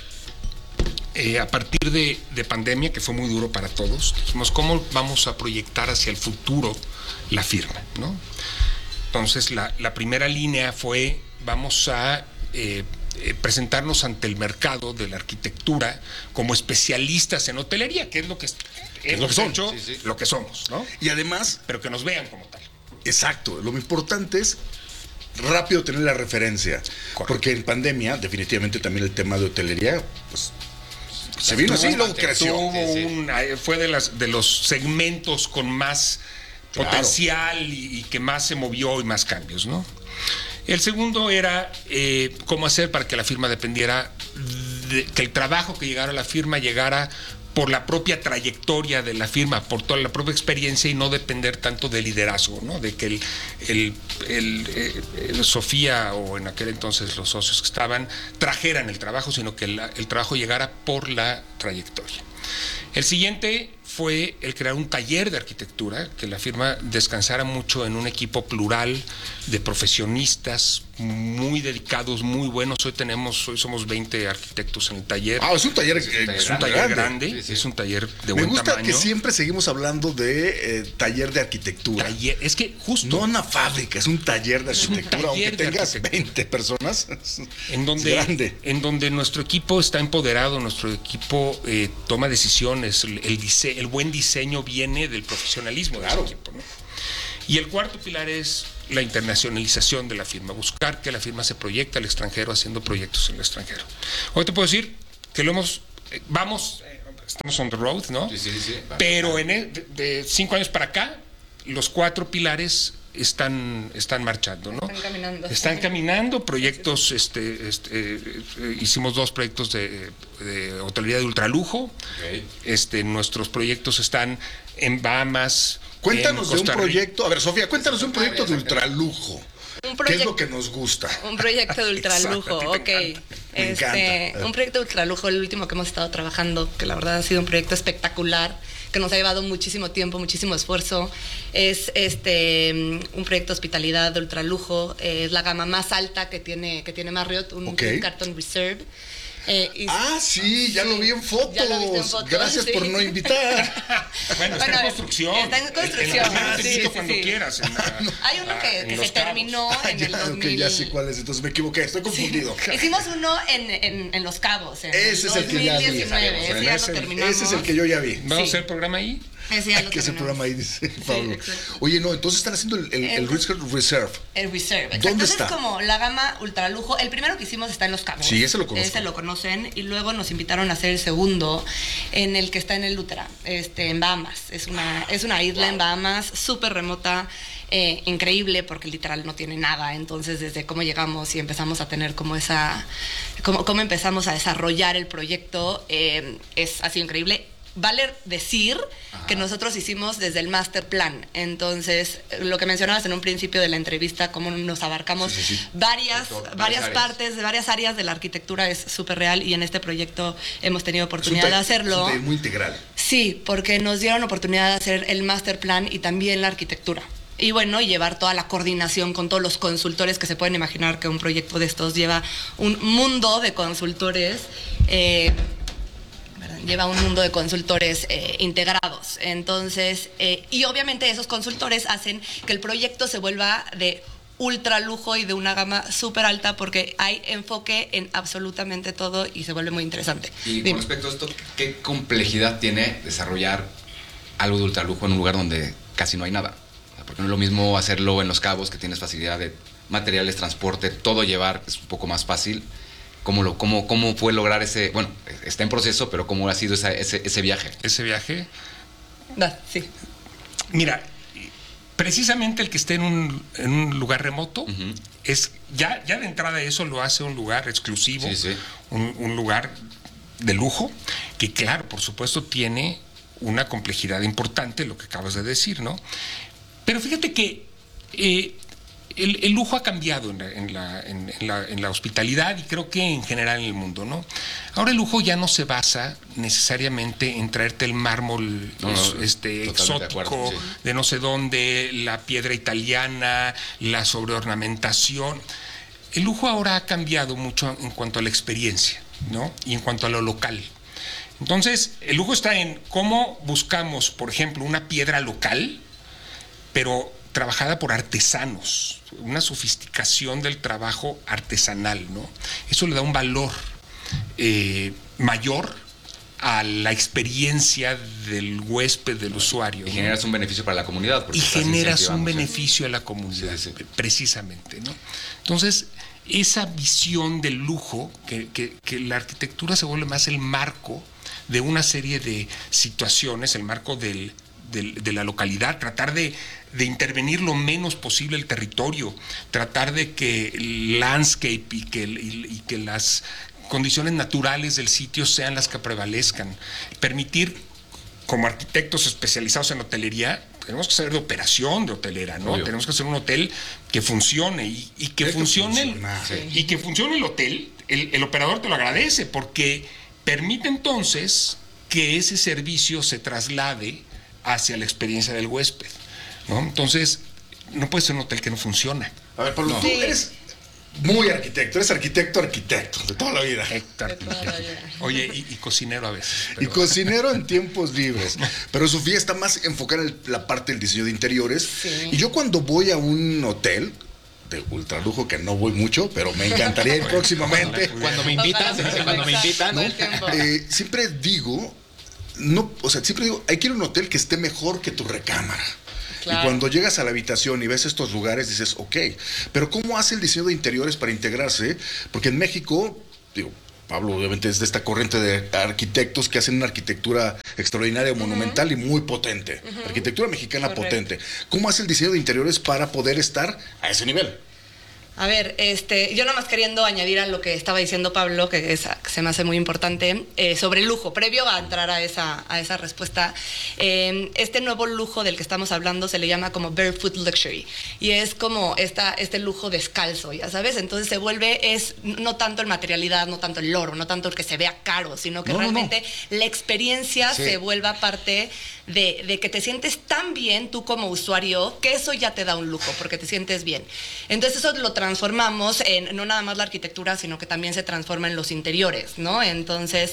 [SPEAKER 14] Eh, a partir de, de pandemia, que fue muy duro para todos, dijimos, ¿cómo vamos a proyectar hacia el futuro la firma, ¿no? Entonces, la, la primera línea fue, vamos a eh, eh, presentarnos ante el mercado de la arquitectura como especialistas en hotelería, que es lo que, es,
[SPEAKER 7] es lo que son,
[SPEAKER 14] hecho,
[SPEAKER 7] sí, sí.
[SPEAKER 14] lo que somos, ¿no?
[SPEAKER 7] Y además...
[SPEAKER 14] Pero que nos vean como tal.
[SPEAKER 7] Exacto, lo importante es rápido tener la referencia, correcto. Porque en pandemia, definitivamente también el tema de hotelería, pues... Se vino así, luego creció.
[SPEAKER 14] Sí, sí. Un, fue de, las, de los segmentos con más claro. potencial y, y que más se movió y más cambios, ¿no? El segundo era eh, cómo hacer para que la firma dependiera, de, que el trabajo que llegara a la firma llegara por la propia trayectoria de la firma, por toda la propia experiencia y no depender tanto del liderazgo, ¿no? De que el, el, el, el, el Sofía o en aquel entonces los socios que estaban trajeran el trabajo, sino que el, el trabajo llegara por la trayectoria. El siguiente fue el crear un taller de arquitectura, que la firma descansara mucho en un equipo plural de profesionistas muy dedicados, muy buenos. Hoy tenemos, hoy somos veinte arquitectos en el taller.
[SPEAKER 7] Ah, es un taller,
[SPEAKER 14] es un taller, es un taller grande, grande sí, sí. Es un taller de
[SPEAKER 7] Me
[SPEAKER 14] buen
[SPEAKER 7] gusta
[SPEAKER 14] tamaño.
[SPEAKER 7] Que siempre seguimos hablando de eh, taller de arquitectura.
[SPEAKER 14] Taller, es que justo.
[SPEAKER 7] No una fábrica, es un taller de arquitectura, taller aunque
[SPEAKER 14] de
[SPEAKER 7] tengas
[SPEAKER 14] arquitectura.
[SPEAKER 7] veinte personas.
[SPEAKER 14] En donde,
[SPEAKER 7] es grande.
[SPEAKER 14] En donde nuestro equipo está empoderado, nuestro equipo eh, toma decisiones, el, el, dise el buen diseño viene del profesionalismo
[SPEAKER 7] claro.
[SPEAKER 14] de ese equipo, ¿no? Y el cuarto pilar es la internacionalización de la firma, buscar que la firma se proyecte al extranjero haciendo proyectos en el extranjero. Hoy te puedo decir que lo hemos, eh, vamos, eh, estamos on the road, ¿no?
[SPEAKER 8] Sí, sí, sí.
[SPEAKER 14] Pero en el, de, de cinco años para acá los cuatro pilares están, están marchando, ¿no?
[SPEAKER 15] Están caminando.
[SPEAKER 14] Están caminando, proyectos, este, este eh, eh, hicimos dos proyectos de, de hotelería de ultralujo.
[SPEAKER 8] Okay.
[SPEAKER 14] Este, nuestros proyectos están en Bahamas.
[SPEAKER 7] Cuéntanos
[SPEAKER 14] en
[SPEAKER 7] de un proyecto, a ver, Sofía, cuéntanos de un proyecto de ultralujo.
[SPEAKER 15] Un
[SPEAKER 7] ¿Qué es lo que nos gusta?
[SPEAKER 15] Un proyecto de ultralujo, ok.
[SPEAKER 7] Me
[SPEAKER 15] Este,
[SPEAKER 7] encanta.
[SPEAKER 15] un proyecto de ultralujo, el último que hemos estado trabajando, que la verdad ha sido un proyecto espectacular, que nos ha llevado muchísimo tiempo, muchísimo esfuerzo. Es este un proyecto de hospitalidad de ultralujo, eh, es la gama más alta que tiene, que tiene Marriott, un,
[SPEAKER 7] Okay.
[SPEAKER 15] un Carton Reserve. Eh, y-
[SPEAKER 7] Ah, sí, ya lo vi en fotos.
[SPEAKER 15] Ya lo viste en fotos,
[SPEAKER 7] Gracias
[SPEAKER 15] sí.
[SPEAKER 7] por no invitar.
[SPEAKER 14] Bueno, está
[SPEAKER 15] Bueno,
[SPEAKER 14] en construcción.
[SPEAKER 15] está en construcción,
[SPEAKER 14] En la-
[SPEAKER 15] sí,
[SPEAKER 14] sí,
[SPEAKER 15] sí,
[SPEAKER 14] cuando
[SPEAKER 15] sí.
[SPEAKER 14] quieras. en la-
[SPEAKER 15] Hay uno que,
[SPEAKER 14] en
[SPEAKER 15] que
[SPEAKER 14] Los
[SPEAKER 15] se
[SPEAKER 14] Cabos.
[SPEAKER 15] terminó en el
[SPEAKER 7] Ya,
[SPEAKER 15] dos mil.
[SPEAKER 7] ok, ya sé cuál es, entonces me equivoqué, estoy confundido.
[SPEAKER 15] Hicimos uno en, en, en Los Cabos, en
[SPEAKER 7] Ese es el que ya vi.
[SPEAKER 15] dos mil diecinueve, ese ya lo
[SPEAKER 14] Ese-
[SPEAKER 15] terminamos.
[SPEAKER 7] Ese es el que yo ya vi.
[SPEAKER 14] ¿Vamos a
[SPEAKER 15] Sí.
[SPEAKER 14] hacer el programa ahí?
[SPEAKER 15] Ese ya lo
[SPEAKER 7] Que ese
[SPEAKER 15] terminamos.
[SPEAKER 7] programa ahí dice Pablo.
[SPEAKER 15] exacto.
[SPEAKER 7] Oye, no, entonces están haciendo el, el, el
[SPEAKER 15] El-
[SPEAKER 7] Ritz Reserve.
[SPEAKER 15] El Reserve. Exacto.
[SPEAKER 7] ¿Dónde
[SPEAKER 15] Entonces
[SPEAKER 7] está?
[SPEAKER 15] es como la gama ultralujo. El primero que hicimos está en Los Cabos.
[SPEAKER 7] Sí, ese lo conozco.
[SPEAKER 15] Ese lo conocen. Y luego nos invitaron a hacer el segundo, en el que está en el Lutera, este, en Bahamas. Es una, es una isla en Bahamas, súper remota, eh, increíble, porque literal no tiene nada. Entonces, desde cómo llegamos y empezamos a tener como esa... Cómo, cómo empezamos a desarrollar el proyecto, eh, es, ha sido increíble. Vale decir Ajá. que nosotros hicimos desde el master plan. Entonces, lo que mencionabas en un principio de la entrevista, cómo nos abarcamos sí, sí, sí. varias, todo, varias, varias partes, de varias áreas de la arquitectura, es súper real, y en este proyecto hemos tenido oportunidad
[SPEAKER 7] es un
[SPEAKER 15] de hacerlo.
[SPEAKER 7] Es muy integral.
[SPEAKER 15] Sí, porque nos dieron oportunidad de hacer el master plan y también la arquitectura. Y bueno, y llevar toda la coordinación con todos los consultores, que se pueden imaginar que un proyecto de estos lleva un mundo de consultores. Eh, lleva un mundo de consultores eh, integrados. Entonces, eh, y obviamente esos consultores hacen que el proyecto se vuelva de ultra lujo y de una gama súper alta, porque hay enfoque en absolutamente todo y se vuelve muy interesante.
[SPEAKER 8] Y
[SPEAKER 15] Dime.
[SPEAKER 8] con respecto a esto, ¿qué complejidad tiene desarrollar algo de ultralujo en un lugar donde casi no hay nada? O sea, porque no es lo mismo hacerlo en Los Cabos, que tienes facilidad de materiales, transporte, todo llevar es un poco más fácil. ¿Cómo, lo, cómo, ¿Cómo fue lograr ese, bueno, está en proceso, pero cómo ha sido esa, ese, ese viaje?
[SPEAKER 14] Ese viaje.
[SPEAKER 15] Da, sí.
[SPEAKER 14] Mira, precisamente el que esté en un, en un lugar remoto, uh-huh. es ya, ya de entrada eso lo hace un lugar exclusivo,
[SPEAKER 8] sí, sí.
[SPEAKER 14] Un, un lugar de lujo, que claro, por supuesto tiene una complejidad importante, lo que acabas de decir, ¿no? Pero fíjate que eh, El, el lujo ha cambiado en la, en, la, en, en, la, en la hospitalidad, y creo que en general en el mundo, ¿no? Ahora el lujo ya no se basa necesariamente en traerte el mármol no, no, este, exótico de, acuerdo, sí. de no sé dónde, la piedra italiana, la sobreornamentación. El lujo ahora ha cambiado mucho en cuanto a la experiencia, ¿no? Y en cuanto a lo local. Entonces, el lujo está en cómo buscamos, por ejemplo, una piedra local, pero trabajada por artesanos, una sofisticación del trabajo artesanal, ¿no? Eso le da un valor eh, mayor a la experiencia del huésped, del usuario.
[SPEAKER 8] Y ¿no? generas un beneficio para la comunidad.
[SPEAKER 14] Y generas un beneficio a la comunidad, sí, sí. precisamente, ¿no? Entonces, esa visión del lujo, que, que, que la arquitectura se vuelve más el marco de una serie de situaciones, el marco del, del, de la localidad, tratar de de intervenir lo menos posible el territorio, tratar de que el landscape y que, y, y que las condiciones naturales del sitio sean las que prevalezcan. Permitir, como arquitectos especializados en hotelería, tenemos que saber de operación de hotelera, ¿no? Obvio. Tenemos que hacer un hotel que funcione y, y que funcione el, sí. y que funcione el hotel, el, el operador te lo agradece, porque permite entonces que ese servicio se traslade hacia la experiencia del huésped, ¿no? Entonces, no puede ser un hotel que no funciona.
[SPEAKER 7] A ver, Pablo,
[SPEAKER 14] no.
[SPEAKER 7] tú eres muy arquitecto, eres arquitecto, arquitecto, de toda la vida.
[SPEAKER 14] Arquitecto, arquitecto. Oye, y, y cocinero a veces.
[SPEAKER 7] Pero... Y cocinero en tiempos libres. Pero Sofía está más enfocada en la parte del diseño de interiores.
[SPEAKER 15] Sí.
[SPEAKER 7] Y yo cuando voy a un hotel de ultralujo, que no voy mucho, pero me encantaría ir próximamente.
[SPEAKER 8] Cuando me invitan, cuando me invitan,
[SPEAKER 7] ¿no? eh, siempre digo, no, o sea, siempre digo, hay que ir a un hotel que esté mejor que tu recámara. Claro. Y cuando llegas a la habitación y ves estos lugares, dices, ok, pero ¿cómo hace el diseño de interiores para integrarse? Porque en México, digo, Pablo obviamente es de esta corriente de arquitectos que hacen una arquitectura extraordinaria, uh-huh. monumental y muy potente. Uh-huh. Arquitectura mexicana Correcto. potente. ¿Cómo hace el diseño de interiores para poder estar a ese nivel?
[SPEAKER 15] A ver, este, yo nada más queriendo añadir a lo que estaba diciendo Pablo, que, es, que se me hace muy importante, eh, sobre el lujo, previo a entrar a esa, a esa respuesta, eh, este nuevo lujo del que estamos hablando se le llama como barefoot luxury, y es como esta, este lujo descalzo, ya sabes, entonces se vuelve, es no tanto en materialidad, no tanto el oro, no tanto el que se vea caro, sino que no, realmente no, no. la experiencia sí. se vuelva parte de, de que te sientes tan bien tú como usuario, que eso ya te da un lujo, porque te sientes bien. Entonces eso lo transformamos en no nada más la arquitectura, sino que también se transforma en los interiores, ¿no? Entonces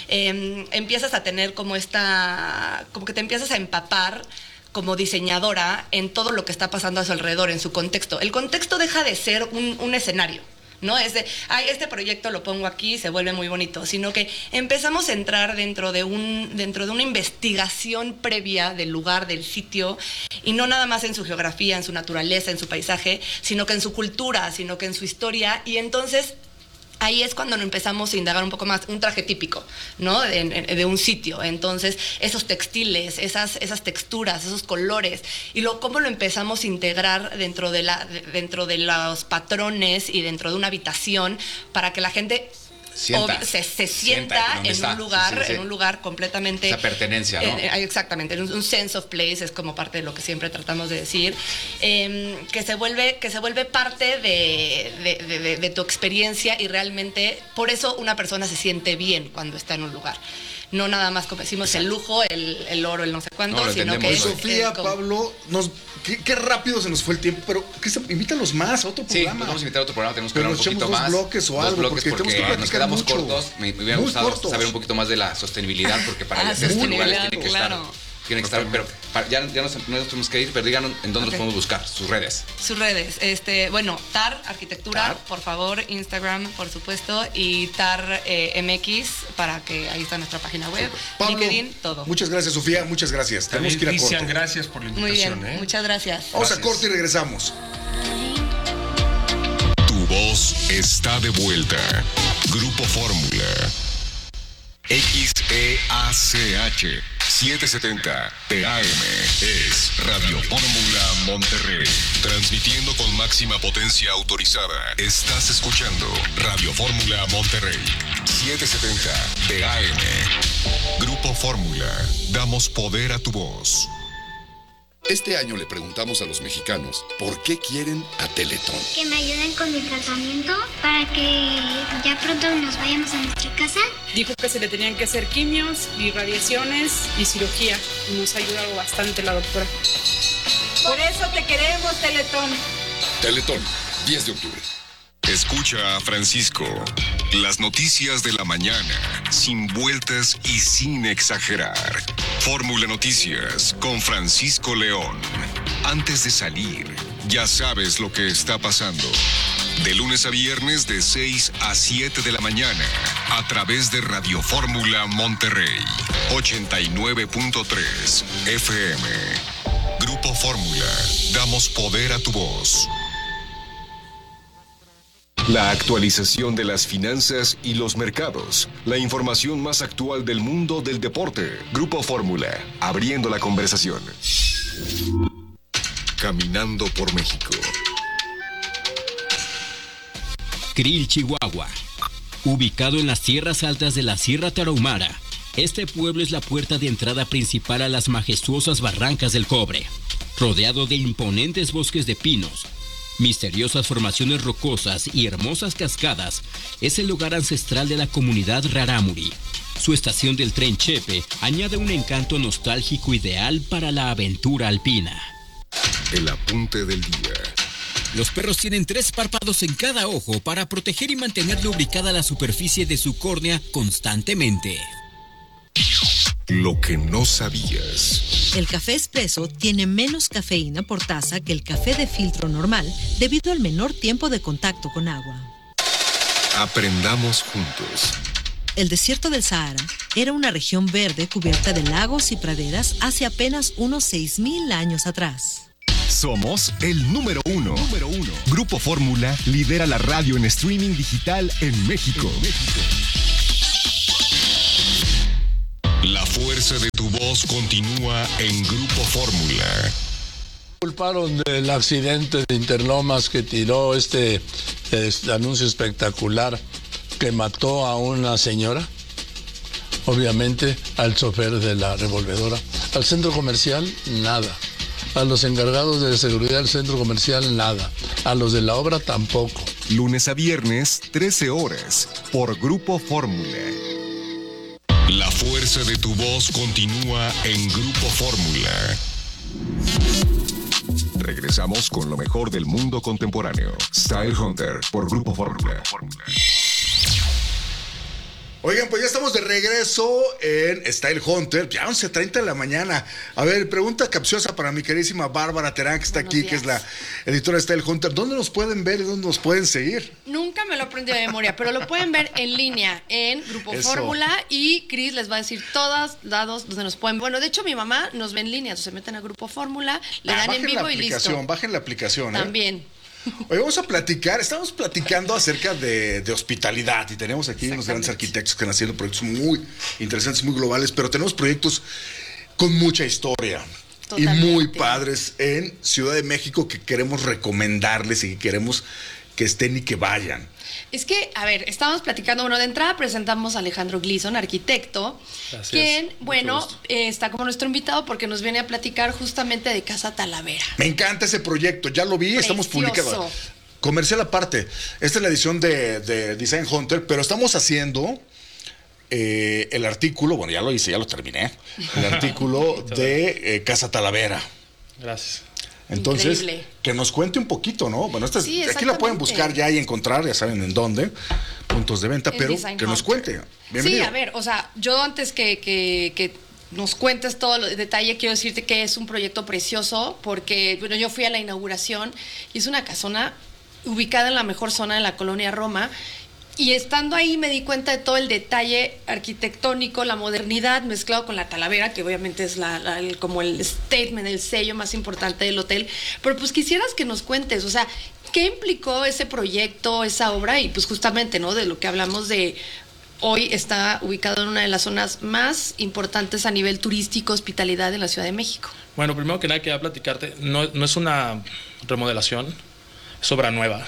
[SPEAKER 15] eh, empiezas a tener como esta, como que te empiezas a empapar como diseñadora en todo lo que está pasando a su alrededor, en su contexto. El contexto deja de ser un, un escenario, ¿no? Es de, ay, este proyecto lo pongo aquí, se vuelve muy bonito, sino que empezamos a entrar dentro de un, dentro de una investigación previa del lugar, del sitio, y no nada más en su geografía, en su naturaleza, en su paisaje, sino que en su cultura, sino que en su historia, y entonces ahí es cuando empezamos a indagar un poco más, un traje típico, ¿no? De, de un sitio. Entonces, esos textiles, esas, esas texturas, esos colores, y lo, cómo lo empezamos a integrar dentro de, la, dentro de los patrones y dentro de una habitación para que la gente
[SPEAKER 8] Sienta,
[SPEAKER 15] se, se sienta, sienta en está. un lugar, sí, sí, sí. en un lugar completamente.
[SPEAKER 8] Esa pertenencia, ¿no?
[SPEAKER 15] Eh, exactamente, un, un sense of place es como parte de lo que siempre tratamos de decir, eh, que se vuelve, que se vuelve parte de, de, de, de, de tu experiencia, y realmente por eso una persona se siente bien cuando está en un lugar. No nada más como decimos el lujo, el, el oro, el no sé cuánto,
[SPEAKER 7] no,
[SPEAKER 15] sino que es,
[SPEAKER 7] Sofía,
[SPEAKER 15] es como...
[SPEAKER 7] Pablo, nos, qué, qué rápido se nos fue el tiempo, pero Cristian, invítalos más a otro programa.
[SPEAKER 8] Sí, nos vamos a invitar a otro programa, tenemos que
[SPEAKER 7] pero
[SPEAKER 8] hablar un poquito
[SPEAKER 7] dos
[SPEAKER 8] más.
[SPEAKER 7] bloques o
[SPEAKER 8] dos
[SPEAKER 7] algo,
[SPEAKER 8] bloques porque,
[SPEAKER 7] porque tenemos que
[SPEAKER 8] nos quedamos
[SPEAKER 7] mucho.
[SPEAKER 8] cortos. Me, me hubiera
[SPEAKER 7] Muy
[SPEAKER 8] gustado
[SPEAKER 7] cortos.
[SPEAKER 8] saber un poquito más de la sostenibilidad, porque para
[SPEAKER 15] ah,
[SPEAKER 8] hacer estos lugares tienen que
[SPEAKER 15] claro.
[SPEAKER 8] estar... Tienen que estar, pero para, ya, ya nos, nos tenemos que ir, pero díganos en dónde okay. los podemos buscar, sus redes.
[SPEAKER 15] Sus redes, este, bueno, Tar Arquitectura,
[SPEAKER 8] Tar.
[SPEAKER 15] por favor, Instagram, por supuesto, y Tar eh, M X, para que ahí está nuestra página web,
[SPEAKER 7] Pablo,
[SPEAKER 15] LinkedIn, todo.
[SPEAKER 7] Muchas gracias, Sofía, muchas gracias.
[SPEAKER 14] También,
[SPEAKER 7] tenemos que ir a corte.
[SPEAKER 14] Gracias por la invitación.
[SPEAKER 15] Muy bien,
[SPEAKER 14] ¿eh?
[SPEAKER 15] muchas gracias.
[SPEAKER 7] Vamos
[SPEAKER 14] gracias.
[SPEAKER 7] a corte y regresamos.
[SPEAKER 3] Tu voz está de vuelta. Grupo Fórmula. X E A C H setecientos setenta T A M es Radio Fórmula Monterrey. Transmitiendo con máxima potencia autorizada. Estás escuchando Radio Fórmula Monterrey. setecientos setenta T A M. Grupo Fórmula. Damos poder a tu voz.
[SPEAKER 16] Este año le preguntamos a los mexicanos por qué quieren a Teletón.
[SPEAKER 17] Que me ayuden con mi tratamiento para que ya pronto nos vayamos a nuestra casa.
[SPEAKER 18] Dijo que se le tenían que hacer quimios, irradiaciones y cirugía. Y nos ha ayudado bastante la doctora. Por eso te queremos, Teletón.
[SPEAKER 16] Teletón, diez de octubre.
[SPEAKER 3] Escucha a Francisco. Las noticias de la mañana, sin vueltas y sin exagerar. Fórmula Noticias con Francisco León. Antes de salir, ya sabes lo que está pasando. De lunes a viernes de seis a siete de la mañana, a través de Radio Fórmula Monterrey, ochenta y nueve punto tres F M. Grupo Fórmula, damos poder a tu voz. La actualización de las finanzas y los mercados. La información más actual del mundo del deporte. Grupo Fórmula, abriendo la conversación. Caminando por México.
[SPEAKER 5] Krill, Chihuahua. Ubicado en las tierras altas de la Sierra Tarahumara, este pueblo es la puerta de entrada principal a las majestuosas barrancas del Cobre. Rodeado de imponentes bosques de pinos, misteriosas formaciones rocosas y hermosas cascadas, es el lugar ancestral de la comunidad Rarámuri. Su estación del tren Chepe añade un encanto nostálgico ideal para la aventura alpina.
[SPEAKER 3] El apunte del día.
[SPEAKER 5] Los perros tienen tres párpados en cada ojo para proteger y mantener lubricada la superficie de su córnea constantemente.
[SPEAKER 3] Lo que no sabías.
[SPEAKER 4] El café espresso tiene menos cafeína por taza que el café de filtro normal debido al menor tiempo de contacto con agua.
[SPEAKER 3] Aprendamos juntos.
[SPEAKER 4] El desierto del Sahara era una región verde cubierta de lagos y praderas hace apenas unos seis mil años atrás.
[SPEAKER 3] Somos el número uno. Número uno. Grupo Fórmula lidera la radio en streaming digital en México. En México. La fuerza de tu voz continúa en Grupo Fórmula.
[SPEAKER 19] Culparon del accidente de Interlomas que tiró este, este anuncio espectacular que mató a una señora. Obviamente al chofer de la revolvedora. Al centro comercial, nada. A los encargados de seguridad del centro comercial, nada. A los de la obra, tampoco.
[SPEAKER 3] Lunes a viernes, trece horas, por Grupo Fórmula. La fuerza de tu voz continúa en Grupo Fórmula. Regresamos con lo mejor del mundo contemporáneo. Style Hunter, por Grupo Fórmula.
[SPEAKER 7] Oigan, pues ya estamos de regreso en Style Hunter, ya once treinta de la mañana. A ver, pregunta capciosa para mi queridísima Bárbara Terán, que está Buenos aquí, días. Que es la editora de Style Hunter. ¿Dónde nos pueden ver y dónde nos pueden seguir?
[SPEAKER 20] Nunca me lo aprendí de memoria, pero lo pueden ver en línea en Grupo Eso. Fórmula y Cris les va a decir todos lados donde nos pueden. Bueno, de hecho mi mamá nos ve en línea, entonces se meten a Grupo Fórmula, le ah, dan en vivo y listo.
[SPEAKER 7] Bajen la aplicación, ¿eh?
[SPEAKER 20] También.
[SPEAKER 7] Hoy vamos a platicar, estamos platicando acerca de, de hospitalidad y tenemos aquí unos grandes arquitectos que han haciendo proyectos muy interesantes, muy globales, pero tenemos proyectos con mucha historia. Totalmente. Y muy padres en Ciudad de México que queremos recomendarles y que queremos que estén y que vayan.
[SPEAKER 20] Es que, a ver, estábamos platicando, bueno, de entrada presentamos a Alejandro Gleason, arquitecto, Gracias. Quien, bueno, eh, está como nuestro invitado porque nos viene a platicar justamente de Casa Talavera.
[SPEAKER 7] Me encanta ese proyecto, ya lo vi, Precioso. Estamos publicando. Comercial aparte, esta es la edición de, de Design Hunter, pero estamos haciendo eh, el artículo, bueno, ya lo hice, ya lo terminé, el artículo de eh, Casa Talavera.
[SPEAKER 21] Gracias.
[SPEAKER 7] Entonces,
[SPEAKER 20] Increíble.
[SPEAKER 7] Que nos cuente un poquito, ¿no? Bueno, esta es,
[SPEAKER 20] sí,
[SPEAKER 7] aquí la pueden buscar ya y encontrar, ya saben en dónde, puntos de venta, el pero que Hunter. Nos cuente. Bienvenido.
[SPEAKER 20] Sí, a ver, o sea, yo antes que, que, que nos cuentes todo el detalle, quiero decirte que es un proyecto precioso, porque, bueno, yo fui a la inauguración y es una casona ubicada en la mejor zona de la colonia Roma. Y estando ahí me di cuenta de todo el detalle arquitectónico, la modernidad mezclado con la Talavera, que obviamente es la, la, el, como el statement, el sello más importante del hotel. Pero pues quisieras que nos cuentes, o sea, ¿qué implicó ese proyecto, esa obra? Y pues justamente, ¿no? De lo que hablamos de hoy está ubicado en una de las zonas más importantes a nivel turístico, hospitalidad en la Ciudad de México.
[SPEAKER 21] Bueno, primero que nada quería platicarte, no, no es una remodelación, es obra nueva.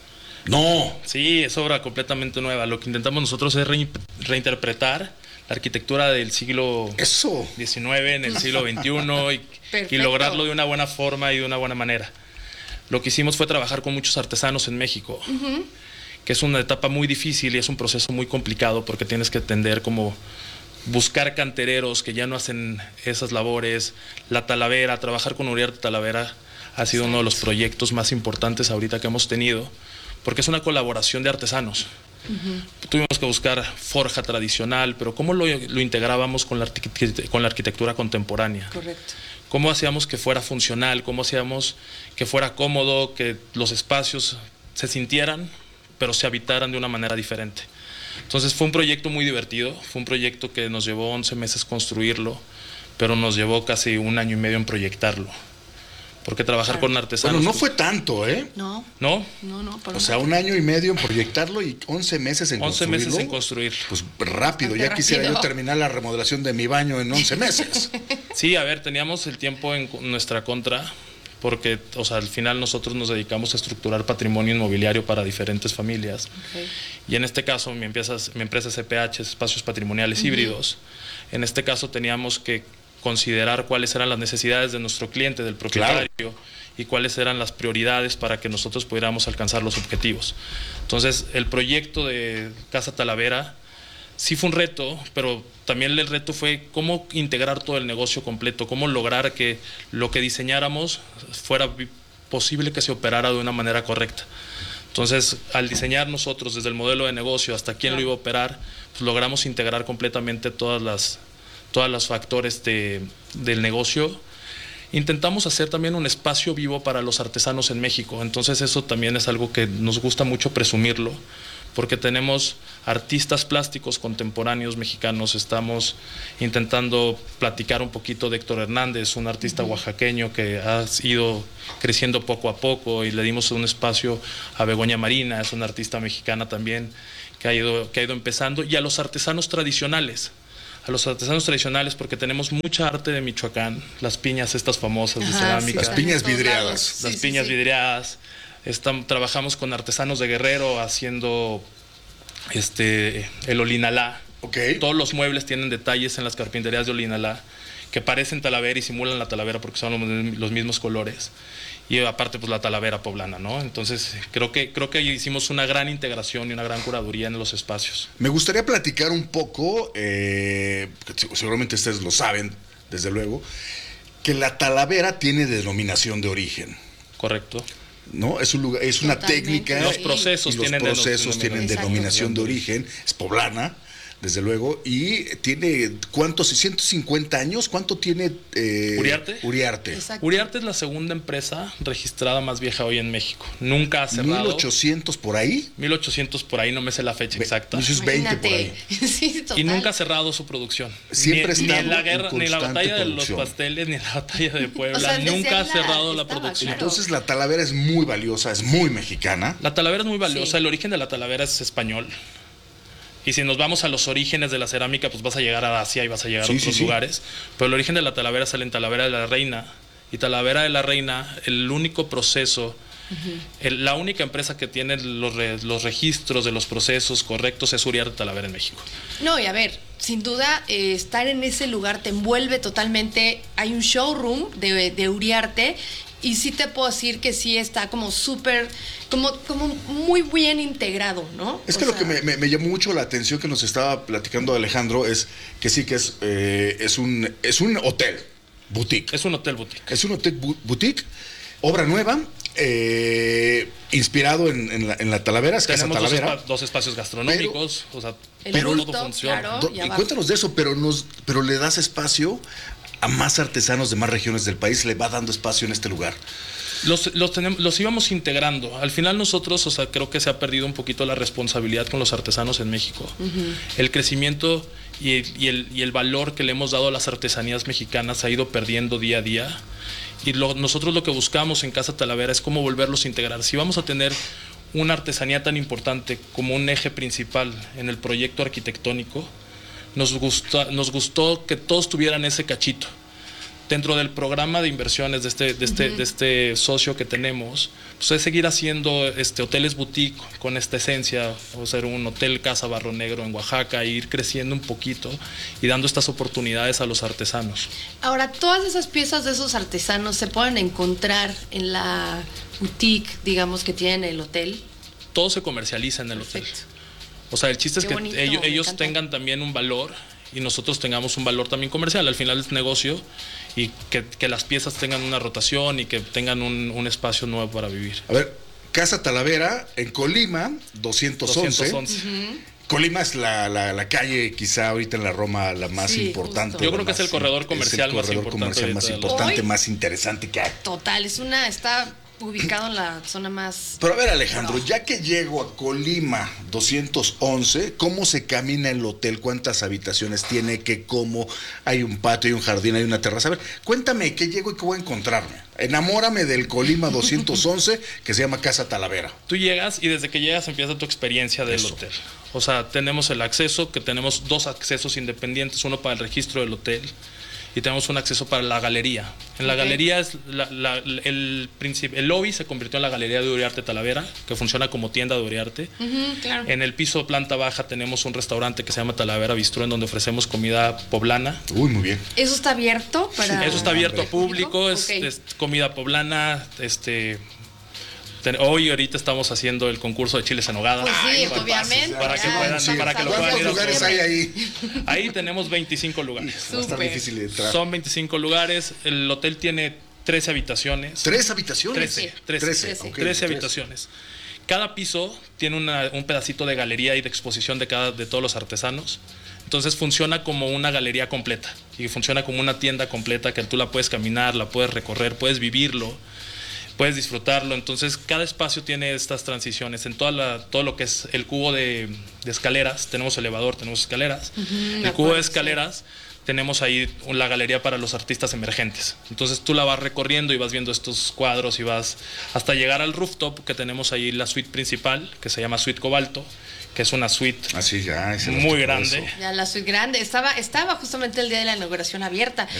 [SPEAKER 7] No.
[SPEAKER 21] Sí, es obra completamente nueva. Lo que intentamos nosotros es re reinterpretar la arquitectura del siglo
[SPEAKER 7] Eso.
[SPEAKER 21] diecinueve en el siglo veintiuno y, y lograrlo de una buena forma y de una buena manera. Lo que hicimos fue trabajar con muchos artesanos en México, uh-huh. que es una etapa muy difícil y es un proceso muy complicado porque tienes que atender como buscar cantereros que ya no hacen esas labores. La Talavera, trabajar con Uriarte Talavera ha sido uno de los proyectos más importantes ahorita que hemos tenido, porque es una colaboración de artesanos. Uh-huh. Tuvimos que buscar forja tradicional, pero ¿cómo lo, lo integrábamos con la, con la arquitectura contemporánea?
[SPEAKER 20] Correcto.
[SPEAKER 21] ¿Cómo hacíamos que fuera funcional? ¿Cómo hacíamos que fuera cómodo, que los espacios se sintieran, pero se habitaran de una manera diferente? Entonces fue un proyecto muy divertido, fue un proyecto que nos llevó once meses construirlo, pero nos llevó casi un año y medio en proyectarlo. Porque trabajar claro. con artesanos...
[SPEAKER 7] Bueno, no fue tanto, ¿eh?
[SPEAKER 20] No.
[SPEAKER 21] ¿No?
[SPEAKER 20] No, no.
[SPEAKER 7] O sea, un año y medio en proyectarlo y once meses en
[SPEAKER 21] once
[SPEAKER 7] construirlo.
[SPEAKER 21] meses en construir.
[SPEAKER 7] Pues rápido, Bastante ya rápido. Quisiera yo terminar la remodelación de mi baño en once meses.
[SPEAKER 21] Sí, a ver, teníamos el tiempo en nuestra contra, porque, o sea, al final nosotros nos dedicamos a estructurar patrimonio inmobiliario para diferentes familias. Okay. Y en este caso, mi empresa, mi empresa C P H, Espacios Patrimoniales uh-huh. Híbridos, en este caso teníamos que considerar cuáles eran las necesidades de nuestro cliente, del propietario, claro. y cuáles eran las prioridades para que nosotros pudiéramos alcanzar los objetivos. Entonces, el proyecto de Casa Talavera sí fue un reto, pero también el reto fue cómo integrar todo el negocio completo, cómo lograr que lo que diseñáramos fuera posible que se operara de una manera correcta. Entonces, al diseñar nosotros desde el modelo de negocio hasta quién claro. lo iba a operar, pues logramos integrar completamente todas las todos los factores de, del negocio. Intentamos hacer también un espacio vivo para los artesanos en México, entonces eso también es algo que nos gusta mucho presumirlo, porque tenemos artistas plásticos contemporáneos mexicanos. Estamos intentando platicar un poquito de Héctor Hernández, un artista uh-huh. oaxaqueño que ha ido creciendo poco a poco, y le dimos un espacio a Begoña Marina, es una artista mexicana también que ha ido, que ha ido empezando, y a los artesanos tradicionales. A los artesanos tradicionales, porque tenemos mucha arte de Michoacán, las piñas estas famosas de
[SPEAKER 7] Ajá,
[SPEAKER 21] cerámica.
[SPEAKER 7] sí, las piñas vidriadas.
[SPEAKER 21] Las
[SPEAKER 7] Sí,
[SPEAKER 21] piñas
[SPEAKER 7] sí, sí.
[SPEAKER 21] vidriadas. Estamos, trabajamos con artesanos de Guerrero haciendo este el Olinalá.
[SPEAKER 7] Okay.
[SPEAKER 21] Todos los muebles tienen detalles en las carpinterías de Olinalá que parecen talavera y simulan la talavera porque son los, los mismos colores. Y aparte, pues la talavera poblana, ¿no? Entonces, creo que, creo que hicimos una gran integración y una gran curaduría en los espacios.
[SPEAKER 7] Me gustaría platicar un poco, eh, seguramente ustedes lo saben, desde luego, que la talavera tiene denominación de origen.
[SPEAKER 21] Correcto.
[SPEAKER 7] ¿No? Es un lugar, es una
[SPEAKER 21] Totalmente.
[SPEAKER 7] técnica.
[SPEAKER 21] Los procesos
[SPEAKER 7] y los
[SPEAKER 21] tienen
[SPEAKER 7] procesos
[SPEAKER 21] denom-
[SPEAKER 7] tienen
[SPEAKER 21] Exacto.
[SPEAKER 7] denominación de origen, es poblana, desde luego, y tiene, ¿cuántos? ¿ciento cincuenta años? ¿Cuánto tiene eh,
[SPEAKER 21] ¿Uriarte?
[SPEAKER 7] Uriarte.
[SPEAKER 21] Uriarte es la segunda empresa registrada más vieja hoy en México. Nunca ha cerrado.
[SPEAKER 7] ¿mil ochocientos por ahí?
[SPEAKER 21] mil ochocientos por ahí, no me sé la fecha exacta.
[SPEAKER 7] Eso es veinte por ahí.
[SPEAKER 20] Sí, total.
[SPEAKER 21] Y nunca ha cerrado su producción.
[SPEAKER 7] Siempre
[SPEAKER 21] ni, ni
[SPEAKER 7] está
[SPEAKER 21] en la
[SPEAKER 7] en
[SPEAKER 21] guerra, ni en la
[SPEAKER 7] constante
[SPEAKER 21] batalla de
[SPEAKER 7] producción.
[SPEAKER 21] los pasteles, ni en la batalla de Puebla.
[SPEAKER 7] O sea, desde
[SPEAKER 21] nunca ha
[SPEAKER 7] ahí la-
[SPEAKER 21] cerrado la
[SPEAKER 7] estaba,
[SPEAKER 21] producción.
[SPEAKER 7] Entonces la talavera es muy valiosa, es muy mexicana.
[SPEAKER 21] La talavera es muy valiosa.
[SPEAKER 7] Sí.
[SPEAKER 21] El origen de la talavera es español. Y si nos vamos a los orígenes de la cerámica, pues vas a llegar a Asia y vas a llegar
[SPEAKER 7] Sí,
[SPEAKER 21] a otros
[SPEAKER 7] sí, sí.
[SPEAKER 21] lugares. Pero el origen de la talavera sale en Talavera de la Reina. Y Talavera de la Reina, el único proceso, el- la única empresa que tiene los, re- los registros de los procesos correctos es Uriarte Talavera en México.
[SPEAKER 20] No, y a ver, sin duda, eh, estar en ese lugar te envuelve totalmente. Hay un showroom de, de Uriarte. Y sí te puedo decir que sí está como súper, como, como muy bien integrado, ¿no?
[SPEAKER 7] Es
[SPEAKER 20] O
[SPEAKER 7] que lo
[SPEAKER 20] sea,
[SPEAKER 7] que me, me- me llamó mucho la atención que nos estaba platicando Alejandro es que sí que es, eh, es, un, es un hotel boutique.
[SPEAKER 21] Es un hotel boutique.
[SPEAKER 7] Es un hotel bu- boutique, obra nueva, eh, inspirado en, en la, en la Talavera, es Casa
[SPEAKER 21] Tenemos dos,
[SPEAKER 7] Talavera.
[SPEAKER 21] espa- dos espacios gastronómicos, o sea,
[SPEAKER 20] El
[SPEAKER 21] pero
[SPEAKER 20] bulto,
[SPEAKER 21] todo funciona.
[SPEAKER 20] claro.
[SPEAKER 7] Do-
[SPEAKER 20] y
[SPEAKER 7] y
[SPEAKER 20] abajo.
[SPEAKER 7] cuéntanos de eso, pero, nos, pero le das espacio a más artesanos de más regiones del país, le va dando espacio en este lugar.
[SPEAKER 21] Los, los, tenemos, los íbamos integrando. Al final nosotros, o sea, creo que se ha perdido un poquito la responsabilidad con los artesanos en México. El crecimiento y el, y, el, y el valor que le hemos dado a las artesanías mexicanas se ha ido perdiendo día a día. Y lo, nosotros lo que buscamos en Casa Talavera es cómo volverlos a integrar. Si vamos a tener una artesanía tan importante como un eje principal en el proyecto arquitectónico, nos, gusta, nos gustó que todos tuvieran ese cachito. Dentro del programa de inversiones de este, de este,
[SPEAKER 20] Ujú.
[SPEAKER 21] de este socio que tenemos, pues es seguir haciendo este, hoteles boutique con esta esencia, o ser un hotel Casa Barro Negro en Oaxaca, e ir creciendo un poquito y dando estas oportunidades a los artesanos.
[SPEAKER 20] Ahora, todas esas piezas de esos artesanos se pueden encontrar en la boutique, digamos, que tienen el hotel.
[SPEAKER 21] Todo se comercializa en el hotel. O sea, el chiste es
[SPEAKER 20] Qué
[SPEAKER 21] que
[SPEAKER 20] bonito,
[SPEAKER 21] ellos,
[SPEAKER 20] me
[SPEAKER 21] ellos
[SPEAKER 20] encanta.
[SPEAKER 21] tengan también un valor y nosotros tengamos un valor también comercial. Al final es negocio y que, que las piezas tengan una rotación y que tengan un, un espacio nuevo para vivir.
[SPEAKER 7] A ver, Casa Talavera en Colima, doscientos once.
[SPEAKER 21] doscientos once.
[SPEAKER 7] Colima es la, la, la calle, quizá ahorita en la Roma, la más
[SPEAKER 20] Sí,
[SPEAKER 7] importante.
[SPEAKER 20] justo. Yo
[SPEAKER 21] creo que es el
[SPEAKER 7] más-
[SPEAKER 21] corredor comercial
[SPEAKER 7] es el
[SPEAKER 21] más
[SPEAKER 7] corredor
[SPEAKER 21] importante
[SPEAKER 7] comercial más
[SPEAKER 21] ahorita de la-
[SPEAKER 7] importante,
[SPEAKER 20] Hoy-
[SPEAKER 7] más interesante que hay.
[SPEAKER 20] Total, es una, está ubicado en la zona más...
[SPEAKER 7] Pero a ver, Alejandro, ya que llego a Colima doscientos once, ¿cómo se camina el hotel? ¿Cuántas habitaciones tiene? ¿Qué, cómo? ¿Hay un patio, hay un jardín, hay una terraza? A ver, cuéntame, ¿qué llego y qué voy a encontrarme? Enamórame del Colima doscientos once, que se llama Casa Talavera.
[SPEAKER 21] Tú llegas y desde que llegas empieza tu experiencia del
[SPEAKER 7] Eso.
[SPEAKER 21] hotel. O sea, tenemos el acceso, que tenemos dos accesos independientes, uno para el registro del hotel y tenemos un acceso para la galería. En la
[SPEAKER 20] Ok.
[SPEAKER 21] galería es la- la- el, princip- el lobby se convirtió en la galería de Uriarte Talavera, que funciona como tienda de Uriarte.
[SPEAKER 20] Ujú, claro.
[SPEAKER 21] En el piso planta baja tenemos un restaurante que se llama Talavera Bistró, en donde ofrecemos comida poblana.
[SPEAKER 7] Uy, muy bien.
[SPEAKER 20] ¿Eso está abierto para...?
[SPEAKER 21] Eso está abierto a público, es,
[SPEAKER 20] Ok.
[SPEAKER 21] es comida poblana, este... ten- Hoy ahorita estamos haciendo el concurso de chiles en nogada.
[SPEAKER 20] Pues sí,
[SPEAKER 21] Ay,
[SPEAKER 20] obviamente.
[SPEAKER 21] Para que
[SPEAKER 20] ya,
[SPEAKER 21] puedan,
[SPEAKER 20] ya
[SPEAKER 21] para que lo puedan
[SPEAKER 7] ¿Cuántos
[SPEAKER 21] ir a
[SPEAKER 7] lugares
[SPEAKER 21] probar.
[SPEAKER 7] hay ahí?
[SPEAKER 21] Ahí tenemos veinticinco lugares.
[SPEAKER 7] Va a estar
[SPEAKER 20] Súper.
[SPEAKER 7] difícil de entrar.
[SPEAKER 21] Son veinticinco lugares. El hotel tiene trece habitaciones.
[SPEAKER 7] ¿Tres habitaciones?
[SPEAKER 21] trece, trece,
[SPEAKER 7] Trece,
[SPEAKER 21] trece,
[SPEAKER 7] ok,
[SPEAKER 21] trece
[SPEAKER 7] tres.
[SPEAKER 21] habitaciones. Cada piso tiene una- un pedacito de galería y de exposición de, cada, de todos los artesanos. Entonces funciona como una galería completa y funciona como una tienda completa que tú la puedes caminar, la puedes recorrer, puedes vivirlo. puedes disfrutarlo. Entonces cada espacio tiene estas transiciones. En toda la, todo lo que es el cubo de, de escaleras, tenemos elevador, tenemos escaleras. Uh-huh, el cubo de escaleras, sí. Tenemos ahí la galería para los artistas emergentes. Entonces tú la vas recorriendo y vas viendo estos cuadros y vas hasta llegar al rooftop, que tenemos ahí la suite principal, que se llama Suite Cobalto, que es una suite
[SPEAKER 7] Así ya,
[SPEAKER 21] muy grande.
[SPEAKER 20] Ya la suite grande. Estaba, estaba justamente el día de la inauguración abierta.